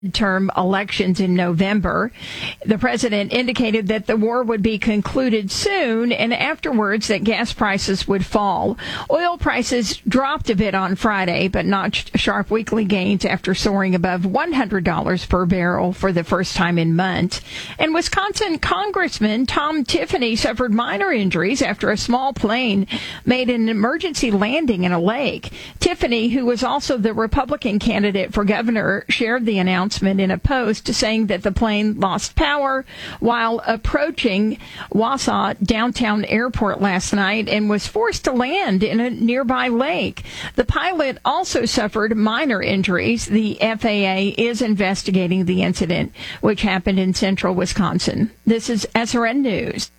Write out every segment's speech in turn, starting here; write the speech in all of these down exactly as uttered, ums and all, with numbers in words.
term elections in November. The president indicated that the war would be concluded soon, and afterwards that gas prices would fall. Oil prices dropped a bit on Friday, but notched sharp weekly gains after soaring above one hundred dollars per barrel for the first time in months. And Wisconsin Congressman Tom Tiffany suffered minor injuries after a small plane made an emergency landing in a lake. Tiffany, who was also the Republican candidate for governor, shared the announcement in a post saying that the plane lost power while approaching Wausau downtown airport last night and was forced to land in a nearby lake. The pilot also suffered minor injuries. The F A A is investigating the incident, which happened in central Wisconsin. This is S R N News.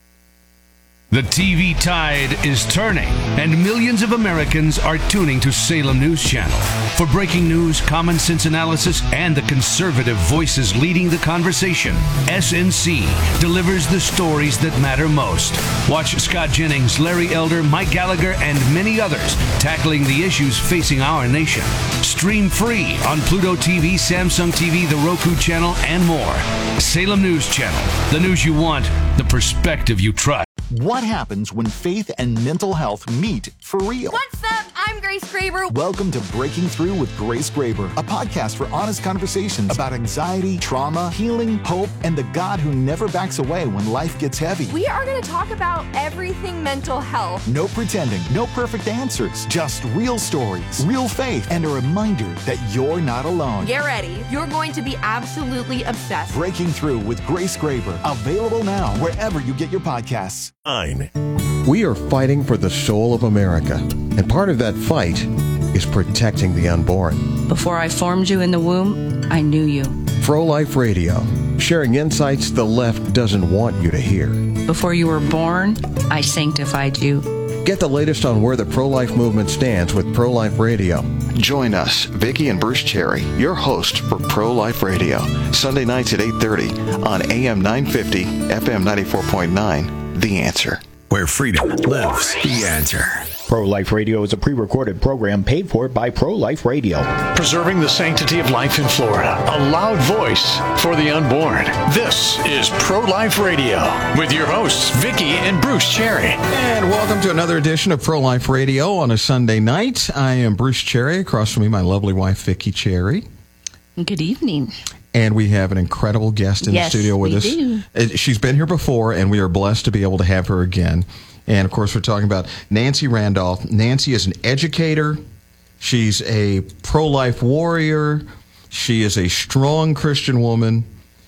The T V tide is turning, and millions of Americans are tuning to Salem News Channel. For breaking news, common sense analysis, and the conservative voices leading the conversation, S N C delivers the stories that matter most. Watch Scott Jennings, Larry Elder, Mike Gallagher, and many others tackling the issues facing our nation. Stream free on Pluto T V, Samsung T V, the Roku channel, and more. Salem News Channel, the news you want, the perspective you trust. What happens when faith and mental health meet for real? What's up? I'm Grace Graber. Welcome to Breaking Through with Grace Graber, a podcast for honest conversations about anxiety, trauma, healing, hope, and the God who never backs away when life gets heavy. We are going to talk about everything mental health. No pretending, no perfect answers, just real stories, real faith, and a reminder that you're not alone. Get ready. You're going to be absolutely obsessed. Breaking Through with Grace Graber, available now wherever you get your podcasts. Nine. We are fighting for the soul of America, and part of that fight is protecting the unborn. Before I formed you in the womb, I knew you. Pro-Life Radio, sharing insights the left doesn't want you to hear. Before you were born, I sanctified you. Get the latest on where the pro-life movement stands with Pro-Life Radio. Join us, Vicki and Bruce Cherry, your host for Pro-Life Radio, Sunday nights at eight thirty on A M nine fifty, F M ninety-four point nine. The Answer. Where freedom lives. The Answer. Pro-Life Radio is a pre-recorded program paid for by Pro-Life Radio. Preserving the sanctity of life in Florida. A loud voice for the unborn. This is Pro-Life Radio with your hosts, Vicki and Bruce Cherry. And welcome to another edition of Pro-Life Radio on a Sunday night. I am Bruce Cherry. Across from me, my lovely wife, Vicki Cherry. Good evening. And we have an incredible guest in yes, the studio with we us. Do. She's been here before, and we are blessed to be able to have her again. And, of course, we're talking about Nancy Randolph. Nancy is an educator. She's a pro-life warrior. She is a strong Christian woman.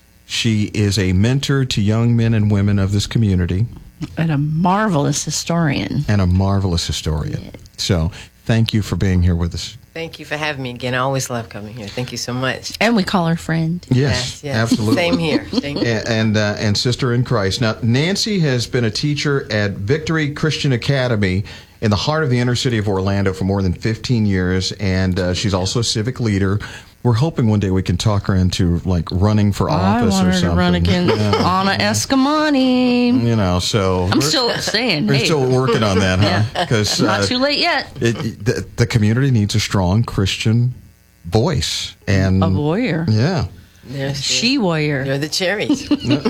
She is a mentor to young men and women of this community. And a marvelous historian. And a marvelous historian. Yeah. So thank you for being here with us. Thank you for having me again. I always love coming here. Thank you so much. And we call her friend. Yes, yes, yes. absolutely. Same here. Same here. And and, uh, and sister in Christ. Now, Nancy has been a teacher at Victory Christian Academy in the heart of the inner city of Orlando for more than fifteen years, and uh, she's also a civic leader. We're hoping one day we can talk her into like running for office I want or her something. To run against yeah. Anna Escamani. You know, so I'm still saying, we're hey. still working on that, huh? Because not uh, too late yet. It, the, the community needs a strong Christian voice and a warrior. Yeah. There's she warrior. You're the cherries.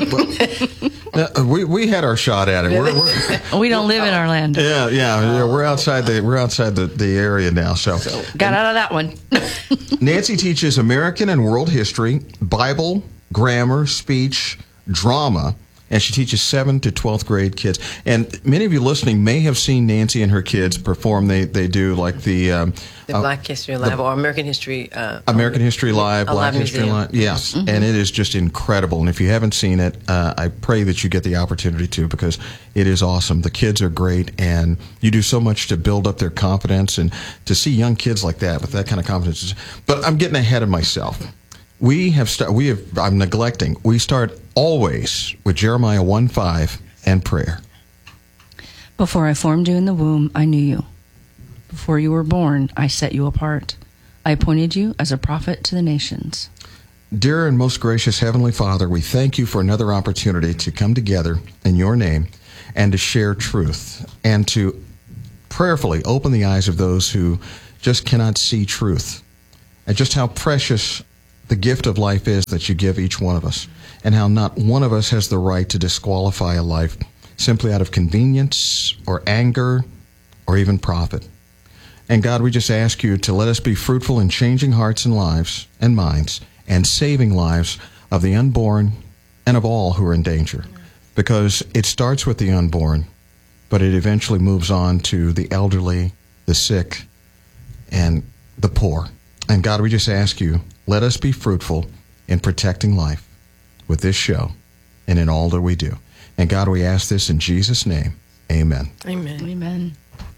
no, but, we we had our shot at it. We're, we're, we don't live in Orlando. Yeah, yeah, yeah. We're outside the we're outside the, the area now. So, so got out of that one. Nancy teaches American and world history, Bible, grammar, speech, drama, and she teaches seventh to twelfth grade kids. And many of you listening may have seen Nancy and her kids perform. They they do like the um, the Black History Live the, or American History uh, American History Live, Black History Museum. Live. Yes, mm-hmm. And it is just incredible. And if you haven't seen it, uh, I pray that you get the opportunity to, because it is awesome. The kids are great, and you do so much to build up their confidence, and to see young kids like that with that kind of confidence. But I'm getting ahead of myself. We have start, we have I'm neglecting. We start always with Jeremiah one five and prayer. Before I formed you in the womb, I knew you. Before you were born, I set you apart. I appointed you as a prophet to the nations. Dear and most gracious Heavenly Father, we thank you for another opportunity to come together in your name and to share truth and to prayerfully open the eyes of those who just cannot see truth, and just how precious the gift of life is that you give each one of us, and how not one of us has the right to disqualify a life simply out of convenience or anger or even profit. And God, we just ask you to let us be fruitful in changing hearts and lives and minds and saving lives of the unborn and of all who are in danger. Because it starts with the unborn, but it eventually moves on to the elderly, the sick, and the poor. And God, we just ask you, let us be fruitful in protecting life with this show and in all that we do. And God, we ask this in Jesus' name. Amen. Amen. Amen.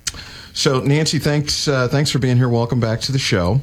So, Nancy, thanks uh, thanks for being here. Welcome back to the show.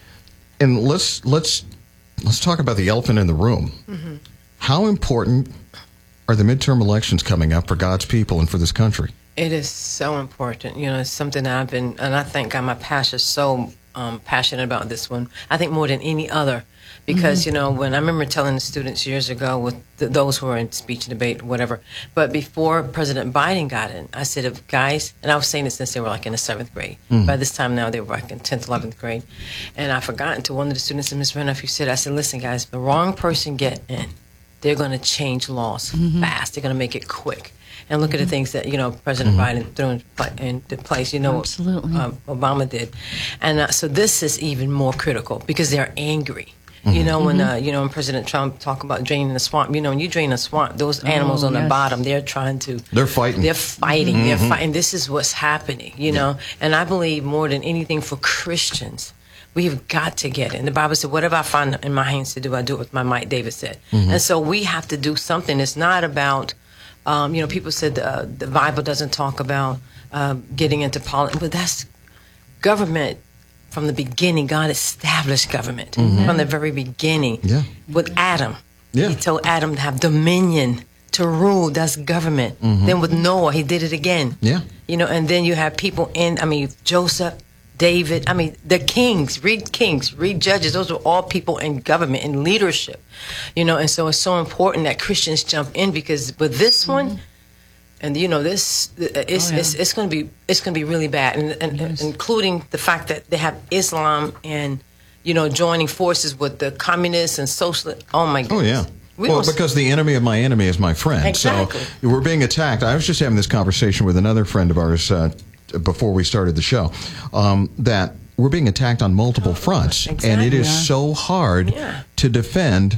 And let's let's let's talk about the elephant in the room. Mm-hmm. How important are the midterm elections coming up for God's people and for this country? It is so important. You know, it's something that I've been, and I thank God my pastor is so um, passionate about this one. I think more than any other. Because, mm-hmm. you know, when I remember telling the students years ago with the, those who were in speech and debate, whatever, but before President Biden got in, I said, if guys, and I was saying this since they were like in the seventh grade. Mm-hmm. By this time now, they were like in tenth, eleventh grade. And I forgot until one of the students, and Miz Renoff, you said, I said, listen, guys, if the wrong person get in, they're going to change laws mm-hmm. fast. They're going to make it quick. And look mm-hmm. at the things that, you know, President mm-hmm. Biden threw in, into place, you know, Absolutely. Uh, Obama did. And uh, so this is even more critical because they're angry. Mm-hmm. You know, when, uh, you know, when President Trump talk about draining the swamp, you know, when you drain a swamp, those animals oh, on yes. the bottom, they're trying to... They're fighting. They're fighting. Mm-hmm. They're fighting. This is what's happening, you know. And I believe more than anything for Christians, we've got to get it. And the Bible said, whatever I find in my hands to do, I do it with my might, David said. Mm-hmm. And so we have to do something. It's not about, um, you know, people said uh, the Bible doesn't talk about uh, getting into politics, but that's government. From the beginning, God established government mm-hmm. from the very beginning. Yeah. With Adam, yeah. he told Adam to have dominion, to rule. That's government. Mm-hmm. Then with Noah, he did it again. Yeah. You know, and then you have people in. I mean, Joseph, David. I mean, the kings. Read Kings. Read Judges. Those are all people in government and leadership. You know, and so it's so important that Christians jump in because with this mm-hmm. one. And you know this, it's oh, yeah. it's, it's going to be it's going to be really bad, and, and, yes. and including the fact that they have Islam and you know joining forces with the communists and socialists. Oh my goodness! Oh yeah. We well, because the enemy of my enemy is my friend. Exactly. So we're being attacked. I was just having this conversation with another friend of ours uh, before we started the show. Um, that we're being attacked on multiple fronts, exactly. and it is yeah. so hard yeah. to defend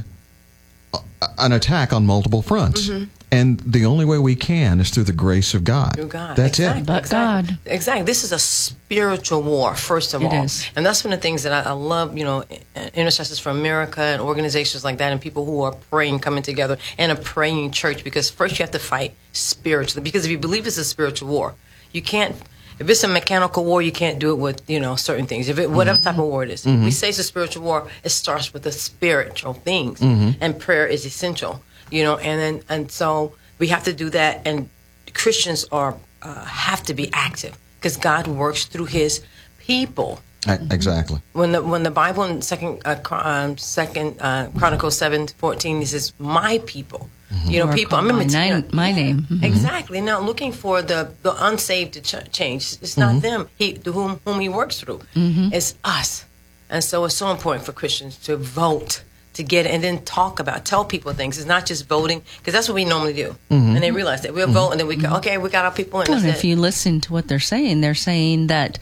an attack on multiple fronts. Mm-hmm. And the only way we can is through the grace of God. Through God. That's exactly. it. But exactly. God. Exactly. This is a spiritual war, first of It all. is. And that's one of the things that I, I love, you know, Intercessors for America and organizations like that and people who are praying, coming together in a praying church because first you have to fight spiritually. Because if you believe it's a spiritual war, you can't, if it's a mechanical war, you can't do it with, you know, certain things. If it, whatever mm-hmm. type of war it is. Mm-hmm. If we say it's a spiritual war, it starts with the spiritual things. Mm-hmm. And prayer is essential, you know, and then, and so... we have to do that, and Christians are uh, have to be active because God works through His people. Exactly. When the when the Bible in Second uh, um, Second uh, Chronicles seven fourteen, it says, "My people." Mm-hmm. You know, Or people. I remember my, name, my name. Mm-hmm. Exactly. Now, looking for the, the unsaved to ch- change. It's not mm-hmm. them. He to whom whom He works through. Mm-hmm. It's us, and so it's so important for Christians to vote. To get it and then talk about, tell people things. It's not just voting, because that's what we normally do. Mm-hmm. And they realize that we'll mm-hmm. vote, and then we go, okay, we got our people in. Well, and if it. you listen to what they're saying, they're saying that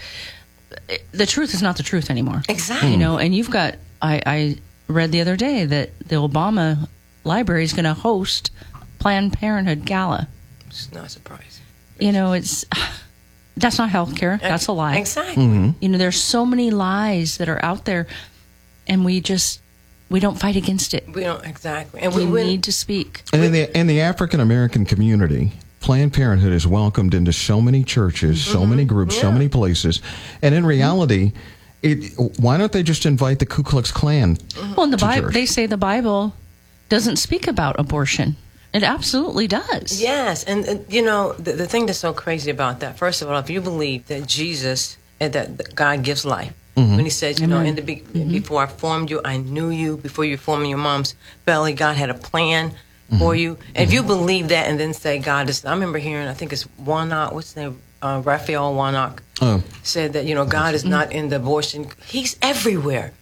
the truth is not the truth anymore. Exactly. You know, and you've got. I, I read the other day that the Obama Library is going to host Planned Parenthood Gala. It's not a surprise. You know, it's that's not healthcare. That's a lie. Exactly. Mm-hmm. You know, there's so many lies that are out there, and we just. We don't fight against it. We don't exactly, and we, we need to speak. And in the in the African American community, Planned Parenthood is welcomed into so many churches, mm-hmm. so many groups, yeah. so many places, and in reality, it why don't they just invite the Ku Klux Klan? Mm-hmm. Well, in the to Bible, church? they say the Bible doesn't speak about abortion. It absolutely does. Yes, and, and you know the, the thing that's so crazy about that. First of all, if you believe that Jesus and that, that God gives life. Mm-hmm. When He said, you Amen. know, in the be- mm-hmm. before I formed you, I knew you. Before you formed in your mom's belly, God had a plan mm-hmm. for you. And mm-hmm. if you believe that, and then say God is, I remember hearing, I think it's Warnock. What's his name? Uh, Raphael Warnock oh. said that you know God is not in the abortion. He's everywhere.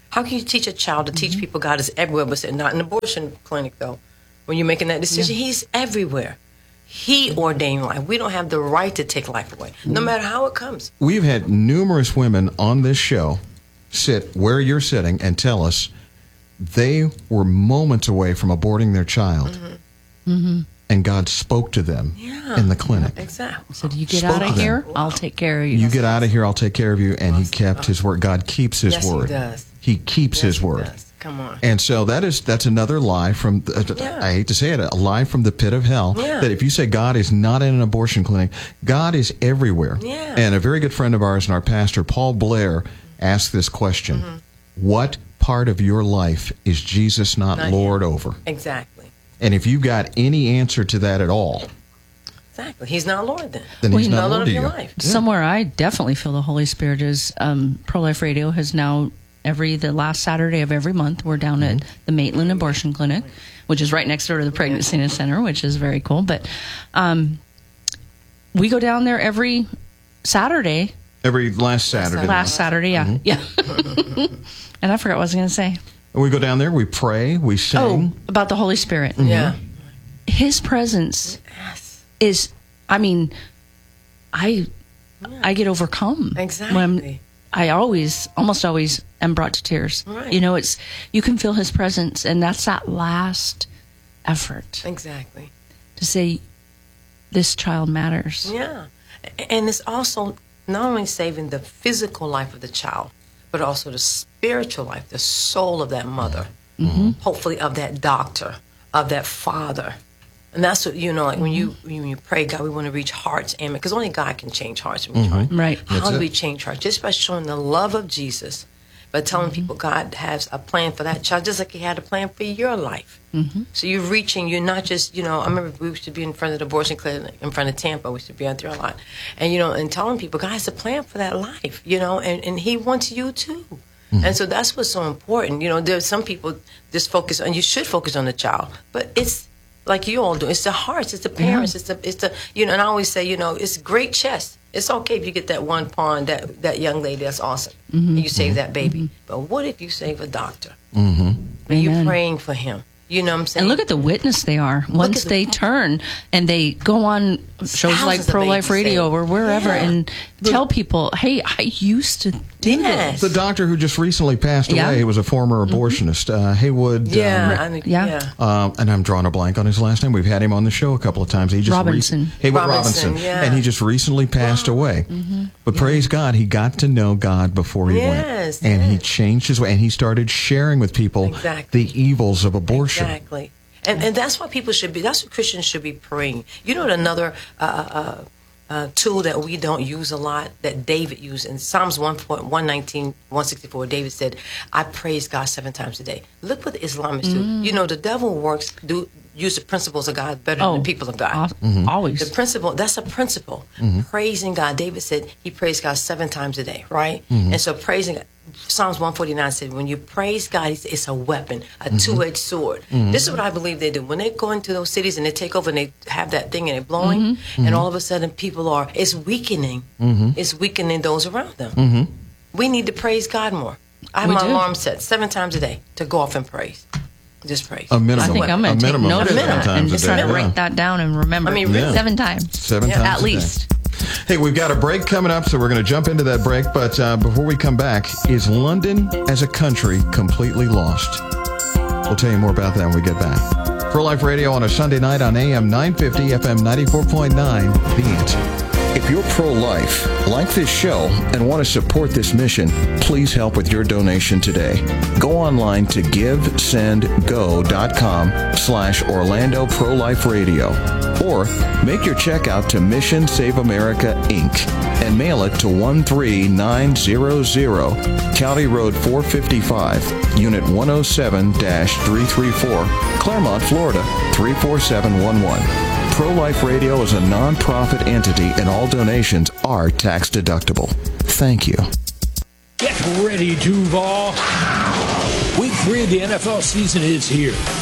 How can you teach a child to teach Mm-hmm. people God is everywhere, but say, not in an abortion clinic, though? When you're making that decision, Yeah. he's everywhere. He ordained life. We don't have the right to take life away, no matter how it comes. We've had numerous women on this show sit where you're sitting and tell us they were moments away from aborting their child, Mm-hmm. Mm-hmm. and God spoke to them Yeah. in the clinic. Exactly. So you get Spoke out to of them. here, I'll take care of you. You get out of here, I'll take care of you. And he kept his word. God keeps his Yes, he word. does. He keeps Yes, his he word. does. Come on. And so that is that's another lie from uh, Yeah. I hate to say it, a lie from the pit of hell. Yeah. That if you say God is not in an abortion clinic, God is everywhere. Yeah. And a very good friend of ours and our pastor, Paul Blair, asked this question: Mm-hmm. What part of your life is Jesus not, Not Lord him. over? Exactly. And if you got any answer to that at all, Exactly. He's not Lord then. then Well, he's you not Lord Lord of of your you. life. Somewhere I definitely feel the Holy Spirit is um, Pro-Life Radio has now every the last Saturday of every month we're down at the Maitland Abortion Clinic, which is right next door to the Pregnancy Center, which is very cool. But um, we go down there every Saturday. Every last Saturday. Last Saturday, yeah, yeah. And I forgot what I was going to say. And we go down there, we pray, we sing. Oh, about the Holy Spirit. Yeah. His presence Yes. is, I mean, I I get overcome. Exactly. When I always, almost always am brought to tears. Right. You know, it's, you can feel his presence, and that's that last effort Exactly. to say, this child matters. Yeah. A- And it's also not only saving the physical life of the child, but also the spiritual life, the soul of that mother, Mm-hmm. hopefully of that doctor, of that father. And that's what, you know, like when you when you pray, God, we want to reach hearts, amen, because only God can change hearts and reach hearts. Right. How That's do it. we change hearts? Just by showing the love of Jesus, by telling people God has a plan for that child, just like he had a plan for your life. Mm-hmm. So you're reaching, you're not just, you know, I remember we used to be in front of the abortion clinic, in front of Tampa, we used to be out there a lot. And, you know, and telling people, God has a plan for that life, you know, and, and he wants you too. Mm-hmm. And so that's what's so important. You know, there's some people just focus on, you should focus on the child, but it's like you all do. It's the hearts, it's the parents, it's the, it's the, you know, and I always say, you know, it's great chest. It's okay if you get that one pawn, that, that young lady, that's awesome. Mm-hmm. And you save that baby. But what if you save a doctor? Mm-hmm. And you're Amen. praying for him. You know what I'm saying? And look at the witness they are. Once at the- they turn and they go on shows Thousands like of Pro Life babies Radio saved. or wherever Yeah. and tell people, hey, I used to do Yes. this. The doctor who just recently passed Yeah. away, he was a former abortionist, uh, Haywood. Yeah, um, I mean, Yeah. yeah. Um, and I'm drawing a blank on his last name. We've had him on the show a couple of times. He just Robinson. Re- Haywood Robinson, Robinson. yeah. And he just recently passed away. But praise God, he got to know God before he Yes, went. And he yes. changed his way. And he started sharing with people Exactly. the evils of abortion. Exactly. And and that's what people should be, that's what Christians should be praying. You know, another uh, uh, uh, tool that we don't use a lot that David used in Psalms one nineteen, one sixty-four, David said, I praise God seven times a day. Look what the Islamists do. You know, the devil works, do use the principles of God better Oh, than the people of God. al- Mm-hmm. always. The principle, that's a principle. Praising God. David said he praised God seven times a day, right? Mm-hmm. And so praising Psalms one forty-nine said, when you praise God, it's, it's a weapon, a Mm-hmm. two-edged sword. This is what I believe they do. When they go into those cities and they take over and they have that thing and they're blowing, and all of a sudden people are, it's weakening. Mm-hmm. It's weakening those around them. We need to praise God more. I have We my do. alarm set seven times a day to go off and praise. Just praise. A minimum. I think I'm a going to take minimum note of of seven that times and a just day. try to Yeah. write that down and remember I mean, it. really. seven times. Seven Yeah. times At a day. least. Hey, we've got a break coming up, so we're going to jump into that break. But uh, before we come back, is London as a country completely lost? We'll tell you more about that when we get back. Pro Life Radio on a Sunday night on A M nine fifty, F M ninety-four point nine, The Answer. If you're pro-life, like this show, and want to support this mission, please help with your donation today. Go online to givesendgo.com slash Orlando Pro-Life Radio. Or make your check out to Mission Save America, Incorporated and mail it to one three nine zero zero, County Road four fifty-five, Unit one oh seven dash three thirty-four, Claremont, Florida three four seven one one. Pro-Life Radio is a non-profit entity and all donations are tax deductible. Thank you. Get ready, Duval. Week three of the N F L season is here.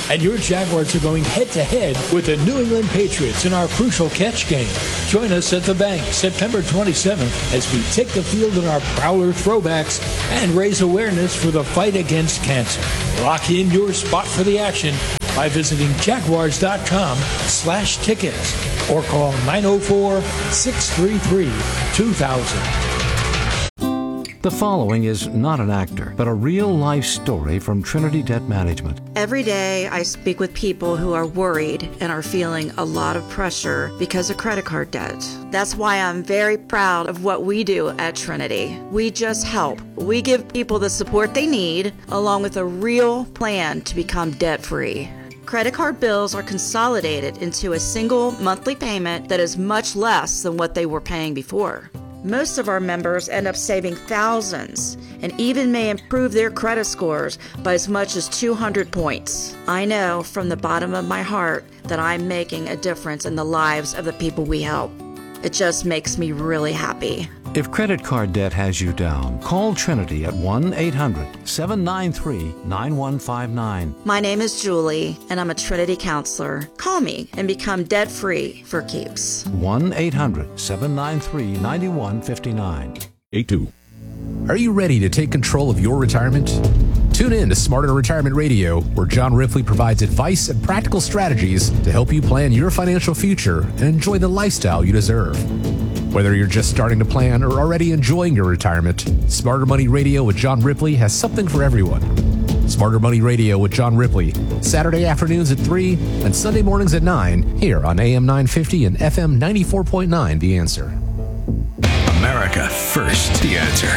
and your Jaguars are going head-to-head with the New England Patriots in our crucial catch game. Join us at the Bank September twenty-seventh as we take the field in our Prowler throwbacks and raise awareness for the fight against cancer. Lock in your spot for the action by visiting jaguars.com slash tickets or call nine oh four, six three three, two thousand. The following is not an actor, but a real-life story from Trinity Debt Management. Every day I speak with people who are worried and are feeling a lot of pressure because of credit card debt. That's why I'm very proud of what we do at Trinity. We just help. We give people the support they need, along with a real plan to become debt-free. Credit card bills are consolidated into a single monthly payment that is much less than what they were paying before. Most of our members end up saving thousands and even may improve their credit scores by as much as two hundred points. I know from the bottom of my heart that I'm making a difference in the lives of the people we help. It just makes me really happy. If credit card debt has you down, call Trinity at one eight hundred, seven nine three, nine one five nine. My name is Julie, and I'm a Trinity counselor. Call me and become debt-free for keeps. one eight hundred, seven nine three, nine one five nine. eight two. Are you ready to take control of your retirement? Tune in to Smarter Retirement Radio, where John Ripley provides advice and practical strategies to help you plan your financial future and enjoy the lifestyle you deserve. Whether you're just starting to plan or already enjoying your retirement, Smarter Money Radio with John Ripley has something for everyone. Smarter Money Radio with John Ripley, Saturday afternoons at three and Sunday mornings at nine, here on A M nine fifty and F M ninety-four point nine, The Answer. America First, The Answer.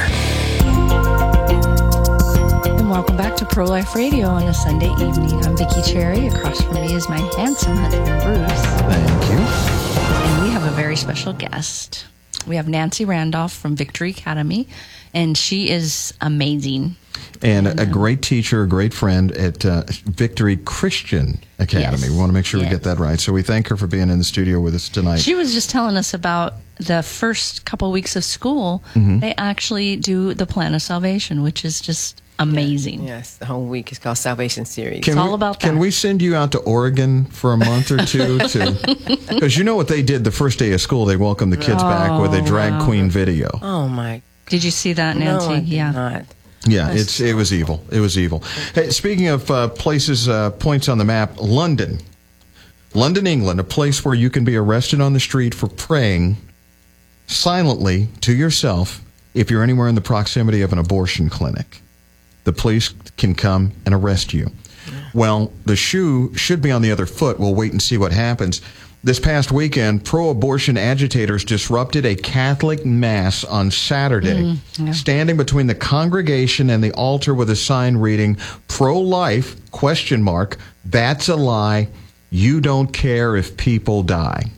And welcome back to Pro Life Radio on a Sunday evening. I'm Vicki Cherry. Across from me is my handsome husband, Bruce. Thank you. And we have a very special guest. We have Nancy Randolph from Victory Academy, and she is amazing. And a great teacher, a great friend at uh, Victory Christian Academy. Yes. We want to make sure yes. we get that right. So we thank her for being in the studio with us tonight. She was just telling us about the first couple weeks of school. Mm-hmm. They actually do the Plan of Salvation, which is just amazing. Yes, yes. The whole week is called Salvation Series. Can it's we, all about that. Can we send you out to Oregon for a month or two? Because you know what they did the first day of school? They welcomed the kids oh, back with a drag wow. queen video. Oh, my. Did you see that, Nancy? No, I did yeah. not. Yeah, it's it was evil. It was evil. Hey, speaking of uh, places, uh, points on the map, London. London, England, a place where you can be arrested on the street for praying silently to yourself if you're anywhere in the proximity of an abortion clinic. The police can come and arrest you. Well, the shoe should be on the other foot. We'll wait and see what happens. This past weekend, pro-abortion agitators disrupted a Catholic mass on Saturday, mm, yeah. standing between the congregation and the altar with a sign reading, pro-life, question mark, that's a lie, you don't care if people die.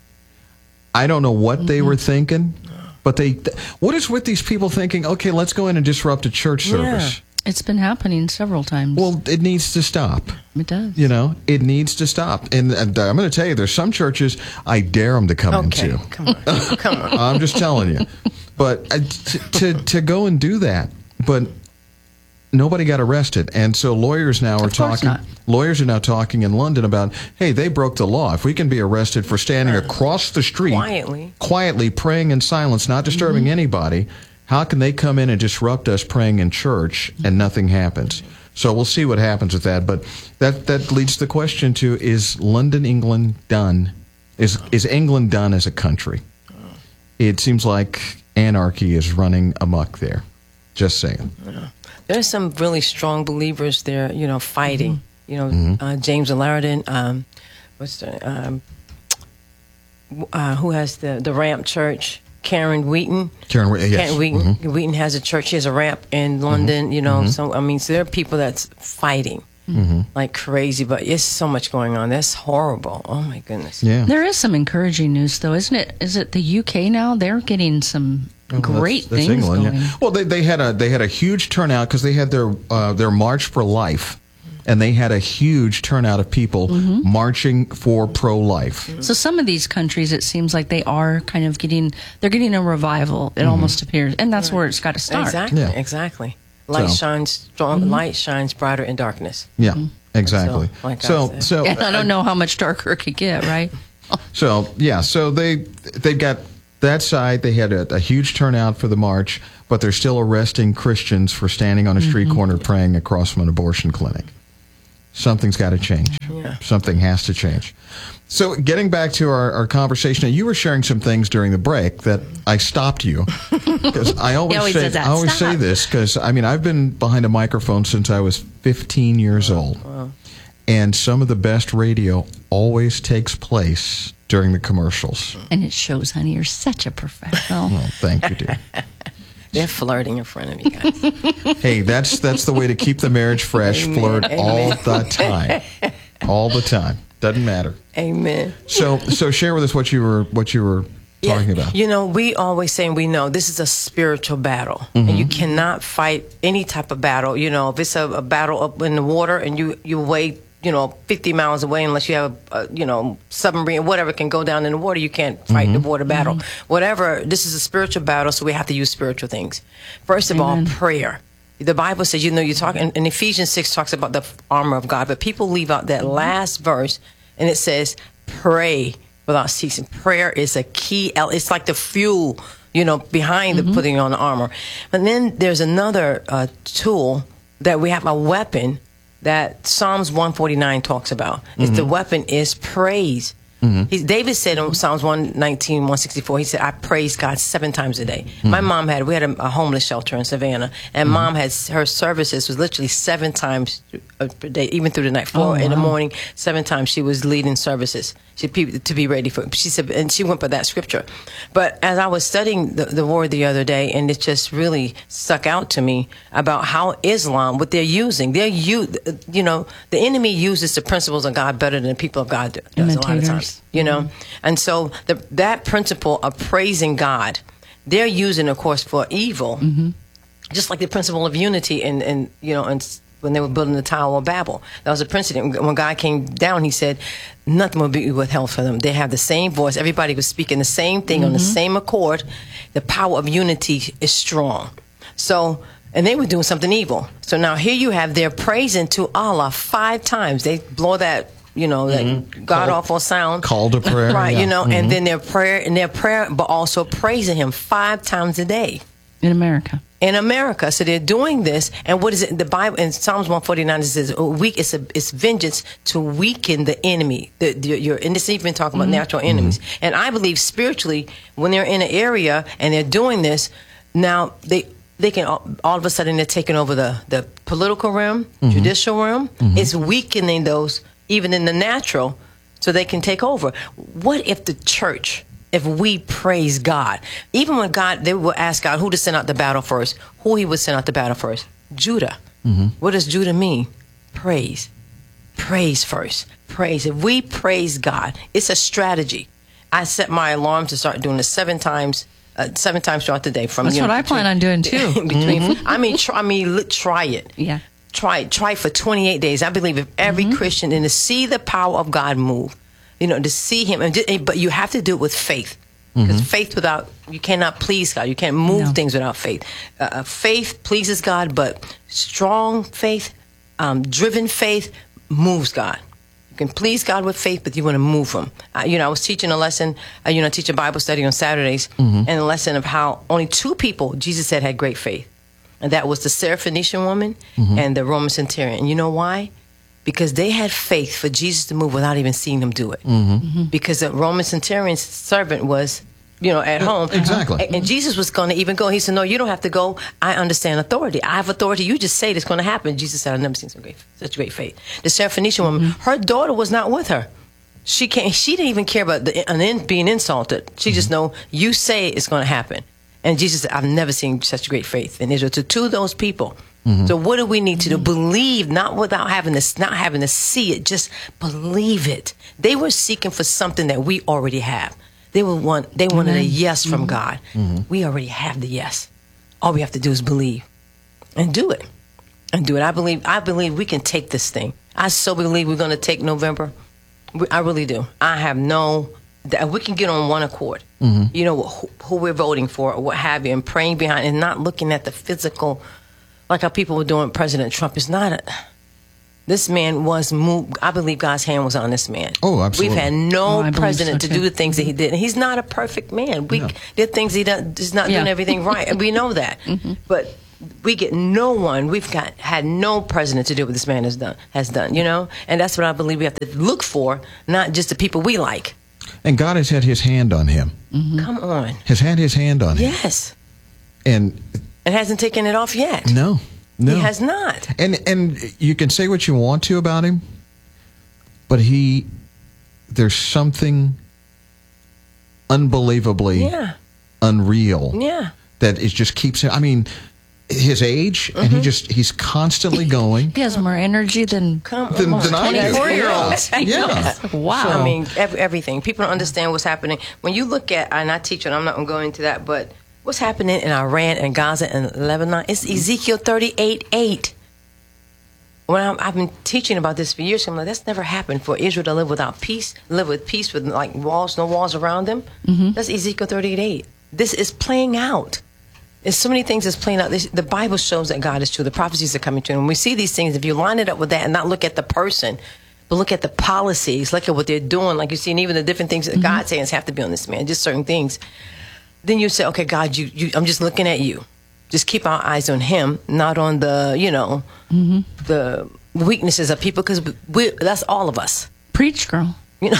I don't know what mm-hmm. they were thinking, but they, what is with these people thinking, okay, let's go in and disrupt a church service? Yeah. It's been happening several times. Well, it needs to stop. It does. You know, it needs to stop. And, and I'm going to tell you, there's some churches I dare them to come okay, into. Come on, come on. I'm just telling you. But uh, to, to to go and do that, but nobody got arrested, and so lawyers now are of course talking. Not. Lawyers are now talking in London about, hey, they broke the law. If we can be arrested for standing uh, across the street quietly, quietly praying in silence, not disturbing mm-hmm. anybody. How can they come in and disrupt us praying in church and nothing happens? So we'll see what happens with that. But that, that leads the question to, is London, England done? Is is England done as a country? It seems like anarchy is running amok there. Just saying. Yeah. There's some really strong believers there, you know, fighting. Mm-hmm. You know, mm-hmm. uh, James Alardon, um, what's the, um, uh, who has the, the Ramp Church? Karen Wheaton. Karen, yes. Karen Wheaton. Mm-hmm. Wheaton has a church. She has a ramp in London, mm-hmm. you know. Mm-hmm. So, I mean, so there are people that's fighting mm-hmm. like crazy, but it's so much going on. That's horrible. Oh, my goodness. Yeah. There is some encouraging news, though, isn't it? Is it the U K now? They're getting some oh, great that's, that's things England, going. Yeah. Well, they, they, had a, they had a huge turnout because they had their, uh, their March for Life. And they had a huge turnout of people mm-hmm. marching for pro-life. So some of these countries, it seems like they are kind of getting, they're getting a revival, it mm-hmm. almost appears. And that's right. where it's got to start. Exactly, yeah. exactly. Light so. shines strong, mm-hmm. light shines brighter in darkness. Yeah, mm-hmm. Exactly. So, like so, I so and I don't know how much darker it could get, right? So, yeah, so they they got that side. They had a, a huge turnout for the march, but they're still arresting Christians for standing on a street mm-hmm. corner praying across from an abortion clinic. Something's got to change. Yeah. Something has to change. So getting back to our, our conversation, you were sharing some things during the break that I stopped you. Because I always, always say, I always say this, because, I mean, I've been behind a microphone since I was fifteen years wow. old. Wow. And some of the best radio always takes place during the commercials. And it shows, honey, you're such a professional. Well, thank you, dear. They're flirting in front of you guys. Hey, that's that's the way to keep the marriage fresh. Amen. Flirt Amen. all the time, all the time. Doesn't matter. Amen. So, so share with us what you were what you were talking yeah, about. You know, we always say we know this is a spiritual battle, mm-hmm. and you cannot fight any type of battle. You know, if it's a, a battle up in the water and you you weigh, you know, fifty miles away, unless you have a, a you know, submarine, whatever can go down in the water, you can't fight mm-hmm. the water battle. Mm-hmm. Whatever, this is a spiritual battle, so we have to use spiritual things. First of Amen. all, prayer. The Bible says, you know, you talk, and, and Ephesians six talks about the armor of God, but people leave out that last verse, and it says, pray without ceasing. Prayer is a key, it's like the fuel, you know, behind mm-hmm. the putting on the armor. But then there's another uh, tool that we have, a weapon that Psalms one forty-nine talks about. Mm-hmm. It's the weapon is praise. Mm-hmm. He, David said in Psalms one nineteen, one sixty-four, he said, I praise God seven times a day. Mm-hmm. My mom had, we had a, a homeless shelter in Savannah, and mm-hmm. mom had, her services was literally seven times a day, even through the night, four oh, in wow. the morning, seven times she was leading services she, to be ready for, she said, and she went by that scripture. But as I was studying the, the word the other day, and it just really stuck out to me about how Islam, what they're using, they're, you, you know, the enemy uses the principles of God better than the people of God does a lot of times. You know, mm-hmm. and so the, that principle of praising God, they're using, of course, for evil, mm-hmm. just like the principle of unity. And, and you know, and when they were building the Tower of Babel, that was a principle. When God came down, He said, nothing will be withheld for them. They have the same voice. Everybody was speaking the same thing mm-hmm. on the same accord. The power of unity is strong. So. And they were doing something evil. So now here you have their praising to Allah five times. They blow that, you know, that mm-hmm. god awful sound. Call to prayer. Right, yeah. you know, mm-hmm. and then their prayer and their prayer, but also praising Him five times a day. In America. In America. So they're doing this. And what is it? The Bible in Psalms one forty-nine, it says, weak, it's, a, it's vengeance to weaken the enemy. The, the, your, and this even talking about mm-hmm. natural enemies. Mm-hmm. And I believe spiritually, when they're in an area and they're doing this, now they... They can all, all of a sudden they're taking over the, the political realm, mm-hmm. judicial realm. Mm-hmm. It's weakening those even in the natural, so they can take over. What if the church, if we praise God, even when God, they will ask God who to send out the battle first, who He would send out the battle first? Judah. Mm-hmm. What does Judah mean? Praise. Praise first. Praise. If we praise God, it's a strategy. I set my alarm to start doing this seven times. Uh, seven times throughout the day. From That's you know, what I between, plan on doing too. between, mm-hmm. I mean, try, I mean, try it. Yeah, try it. Try it for twenty-eight days. I believe if every mm-hmm. Christian and to see the power of God move, you know, to see Him, and just, but you have to do it with faith, because mm-hmm. faith without you cannot please God. You can't move no. things without faith. Uh, faith pleases God, but strong faith, um, driven faith moves God. You can please God with faith, but you want to move Him. Uh, you know, I was teaching a lesson, uh, you know, teach a Bible study on Saturdays, mm-hmm. and a lesson of how only two people, Jesus said, had great faith. And that was the Syrophoenician woman mm-hmm. and the Roman centurion. And you know why? Because they had faith for Jesus to move without even seeing Him do it. Mm-hmm. Mm-hmm. Because the Roman centurion's servant was, you know, at home. Exactly. And, and Jesus was going to even go. He said, no, you don't have to go. I understand authority. I have authority. You just say it's going to happen. Jesus said, I've never seen such great, such great faith. The Syrophoenician woman, mm-hmm. her daughter was not with her. She can't, she didn't even care about the, an in, being insulted. She mm-hmm. just know, you say it's going to happen. And Jesus said, I've never seen such great faith in Israel. To two of those people. Mm-hmm. So what do we need to do? Believe, not without having to, not having to see it, just believe it. They were seeking for something that we already have. They would want. They wanted mm-hmm. a yes from mm-hmm. God. Mm-hmm. We already have the yes. All we have to do is believe, and do it, and do it. I believe. I believe we can take this thing. I so believe we're going to take November. We, I really do. I have no. That we can get on one accord. Mm-hmm. You know who, who we're voting for, or what have you, and praying behind, and not looking at the physical, like how people were doing President Trump. It's not a. This man was moved. I believe God's hand was on this man. Oh, absolutely. We've had no Oh, president so to do the things that he did. And he's not a perfect man. We No. did things he does, he's not Yeah. doing everything right. And we know that. Mm-hmm. But we get no one. We've got had no president to do what this man has done. Has done. You know, and that's what I believe we have to look for, not just the people we like. And God has had His hand on him. Mm-hmm. Come on. Has had His hand on him. Yes. And It hasn't taken it off yet. no, no, He has not. And and you can say what you want to about him, but he, there's something unbelievably Yeah. unreal Yeah. that it just keeps him. I mean, his age, and he just he's constantly going. He has more energy than Come Than- on. than I do. twenty-four-year-olds. Yeah. Yeah. It's like, wow. So, I mean, ev- everything. People don't understand what's happening. When you look at, and I teach it, I'm not going to go into that, but what's happening in Iran and Gaza and Lebanon, it's Ezekiel thirty-eight eight. When I'm, I've been teaching about this for years, I'm like, that's never happened for Israel to live without peace, live with peace with like walls, no walls around them. Mm-hmm. That's Ezekiel thirty-eight eight. This is playing out. There's so many things that's playing out. This, the Bible shows that God is true. The prophecies are coming true. And when we see these things, if you line it up with that and not look at the person, but look at the policies, look at what they're doing, like you see, and even the different things that Mm-hmm. God saying have to be on this man, just certain things, then you say, okay, God, you, you, I'm just looking at you. Just keep our eyes on him, not on the, you know, Mm-hmm. the weaknesses of people, because we, that's all of us. Preach, girl. You know,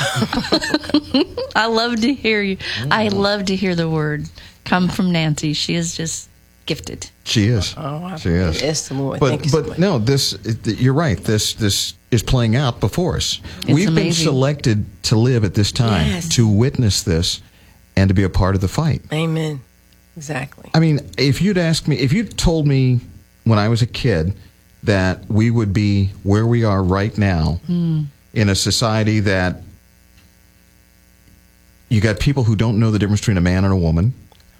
I love to hear you. I love to hear the word come from Nancy. She is just gifted. She is. Oh, I she is. Yes, the Lord. But Thank you so but much. no, this you're right. This this is playing out before us. It's We've been amazing. selected to live at this time, Yes. to witness this, and to be a part of the fight. Amen. Exactly. I mean, if you'd asked me, if you'd told me when I was a kid that we would be where we are right now Mm. in a society that you got people who don't know the difference between a man and a woman,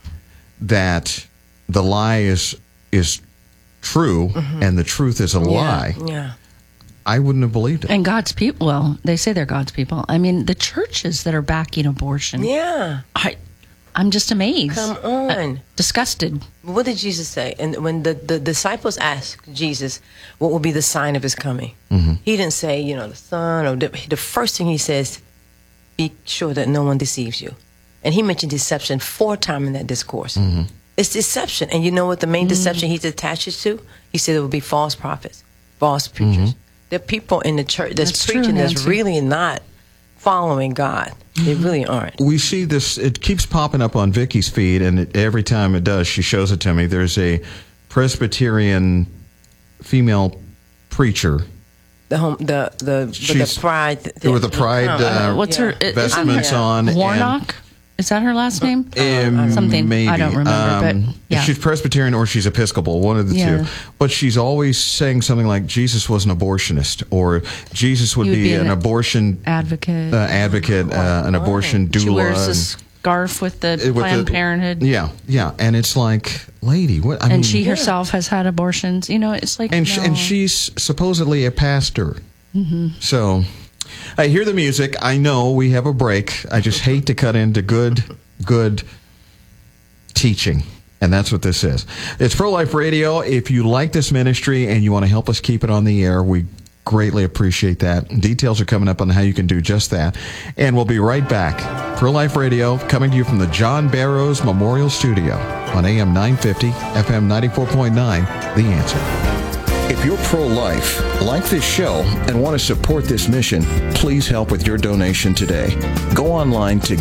that the lie is is true Mhm. and the truth is a lie, Yeah. I wouldn't have believed it. And God's people, well, they say they're God's people. I mean, the churches that are backing abortion. Yeah. I, I'm just amazed. Come on. Uh, disgusted. What did Jesus say? And when the, the disciples asked Jesus, what will be the sign of his coming? Mm-hmm. He didn't say, you know, the sun or the, the first thing he says, be sure that no one deceives you. And he mentioned deception four times in that discourse. Mm-hmm. It's deception. And you know what the main deception he's attached to? He said it will be false prophets, false preachers. Mm-hmm. There are people in the church that's, That's true, preaching that's Nancy. really not following God. They really aren't. We see this, it keeps popping up on Vicky's feed, and it, every time it does, she shows it to me. There's a Presbyterian female preacher. The home, the the with She's- the pride, with the pride, uh, What's her yeah. uh, vestments isn't her- on and- Warnock? Is that her last name? Um, Something maybe. I don't remember, Um, but yeah. She's Presbyterian or she's Episcopal, one of the Yeah. two. But she's always saying something like Jesus was an abortionist, or Jesus would He would be, be an an abortion advocate. uh, advocate, uh, an abortion doula. She wears a and- scarf with the uh, with Planned the- Parenthood. Yeah, yeah, and it's like, lady, what? I mean, and she herself has had abortions. You know, it's like and sh- no. and she's supposedly a pastor. Mhm. So, I hear the music. I know we have a break. I just hate to cut into good, good teaching. And that's what this is. It's Pro-Life Radio. If you like this ministry and you want to help us keep it on the air, we greatly appreciate that. Details are coming up on how you can do just that. And we'll be right back. Pro-Life Radio coming to you from the John Barrows Memorial Studio on A M nine fifty, F M ninety-four point nine, The Answer. If you're pro-life, like this show, and want to support this mission, please help with your donation today. Go online to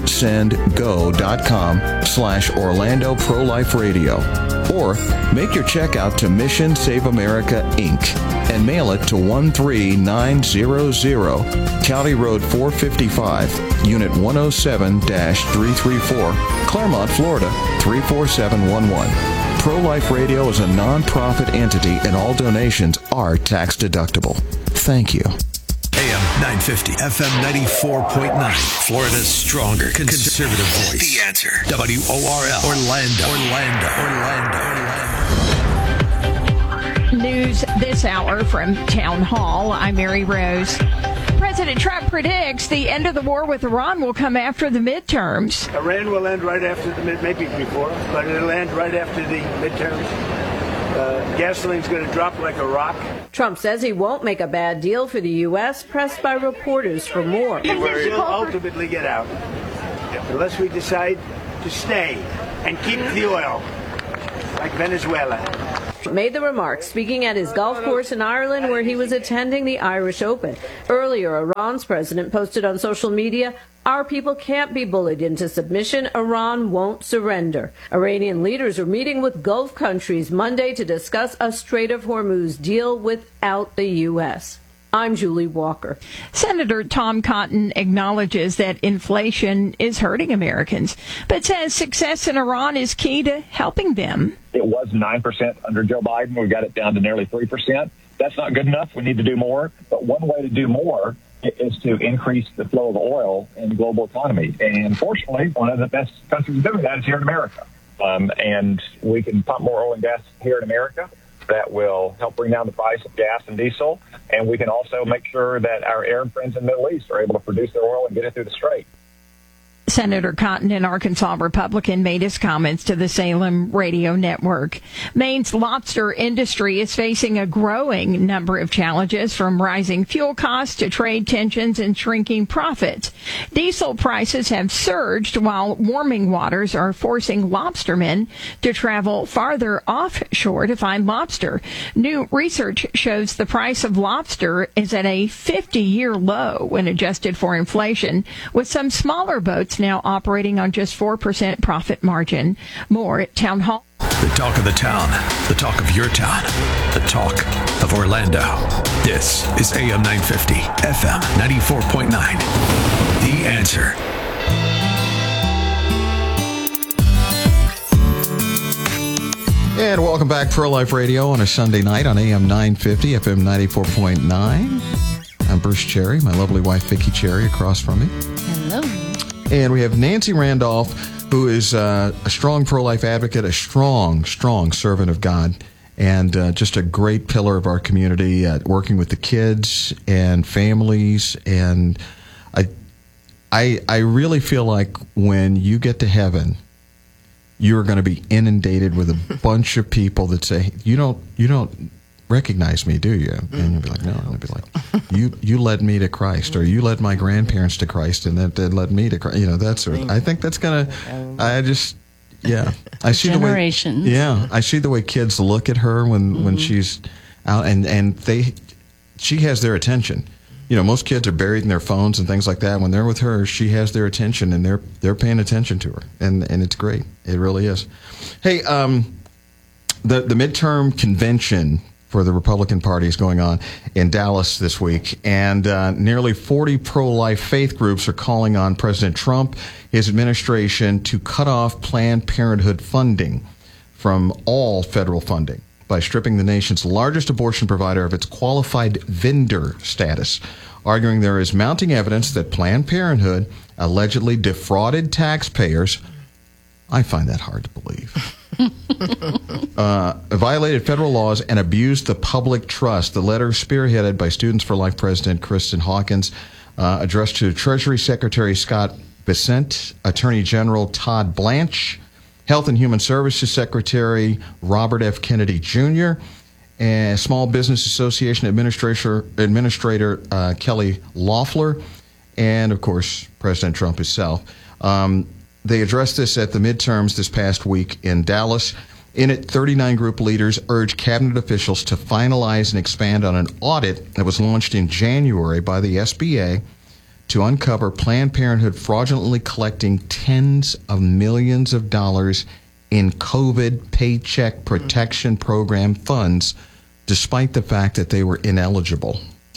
givesendgo.com slash Orlando Pro-Life Radio. Or make your check out to Mission Save America, Incorporated and mail it to one three nine zero zero, County Road four fifty-five, Unit one oh seven dash three thirty-four, Claremont, Florida three four seven one one. Pro-Life Radio is a non-profit entity and all donations are tax deductible. Thank you. A M nine fifty, F M ninety-four point nine, Florida's stronger conservative voice. The Answer. W O R L. Orlando. Orlando. Orlando. Orlando. News this hour from Town Hall. I'm Mary Rose. President Trump predicts the end of the war with Iran will come after the midterms. Iran will end right after the mid, maybe before, but it'll end right after the midterms. Uh, gasoline's going to drop like a rock. Trump says he won't make a bad deal for the U S, pressed by reporters for more. We'll ultimately get out, unless we decide to stay and keep the oil, like Venezuela. Made the remarks speaking at his golf course in Ireland where he was attending the Irish Open. Earlier, Iran's president posted on social media, "Our people can't be bullied into submission. Iran won't surrender." Iranian leaders are meeting with Gulf countries Monday to discuss a Strait of Hormuz deal without the U S. I'm Julie Walker. Senator Tom Cotton acknowledges that inflation is hurting Americans, but says success in Iran is key to helping them. It was nine percent under Joe Biden. We got it down to nearly three percent. That's not good enough. We need to do more. But one way to do more is to increase the flow of oil in the global economy. And fortunately, one of the best countries doing that is here in America. Um, and we can pump more oil and gas here in America. That will help bring down the price of gas and diesel. And we can also make sure that our Arab friends in the Middle East are able to produce their oil and get it through the Strait. Senator Cotton, an Arkansas Republican, made his comments to the Salem Radio Network. Maine's lobster industry is facing a growing number of challenges, from rising fuel costs to trade tensions and shrinking profits. Diesel prices have surged, while warming waters are forcing lobstermen to travel farther offshore to find lobster. New research shows the price of lobster is at a fifty-year low when adjusted for inflation, with some smaller boats now operating on just four percent profit margin. More at Town Hall. The talk of the town, the talk of your town, the talk of Orlando. This is A M nine fifty, F M ninety-four point nine. The Answer. And welcome back, Pro Life Radio on a Sunday night on A M nine fifty, F M ninety-four point nine. I'm Bruce Cherry, my lovely wife Vicki Cherry across from me. Hello. And we have Nancy Randolph, who is uh, a strong pro-life advocate, a strong, strong servant of God, and uh, just a great pillar of our community, uh, working with the kids and families. And I, I, I really feel like when you get to heaven, you're going to be inundated with a bunch of people that say, "You don't, you don't recognize me, do you?" And you'll be like, "No." And they'll be like, "You, you led me to Christ, or you led my grandparents to Christ, and that, that led me to Christ." You know, that's. Sort of, I think that's gonna. I just, yeah, I see Generations. the way. Yeah, I see the way kids look at her when mm-hmm. when she's out, and and they, she has their attention. You know, most kids are buried in their phones and things like that. When they're with her, she has their attention, and they're they're paying attention to her, and and it's great. It really is. Hey, um, the the midterm convention for the Republican Party is going on in Dallas this week, and uh, nearly forty pro-life faith groups are calling on President Trump, his administration, to cut off Planned Parenthood funding from all federal funding by stripping the nation's largest abortion provider of its qualified vendor status, arguing there is mounting evidence that Planned Parenthood allegedly defrauded taxpayers. I find that hard to believe. uh, violated federal laws and abused the public trust. The letter, spearheaded by Students for Life President Kristen Hawkins, uh, addressed to Treasury Secretary Scott Bessent, Attorney General Todd Blanche, Health and Human Services Secretary Robert F. Kennedy Junior, and Small Business Association Administrator, Administrator uh, Kelly Loeffler, and, of course, President Trump himself. Um, They addressed this at the midterms this past week in Dallas. In it, thirty-nine group leaders urged cabinet officials to finalize and expand on an audit that was launched in January by the S B A to uncover Planned Parenthood fraudulently collecting tens of millions of dollars in COVID Paycheck Protection Program funds, despite the fact that they were ineligible.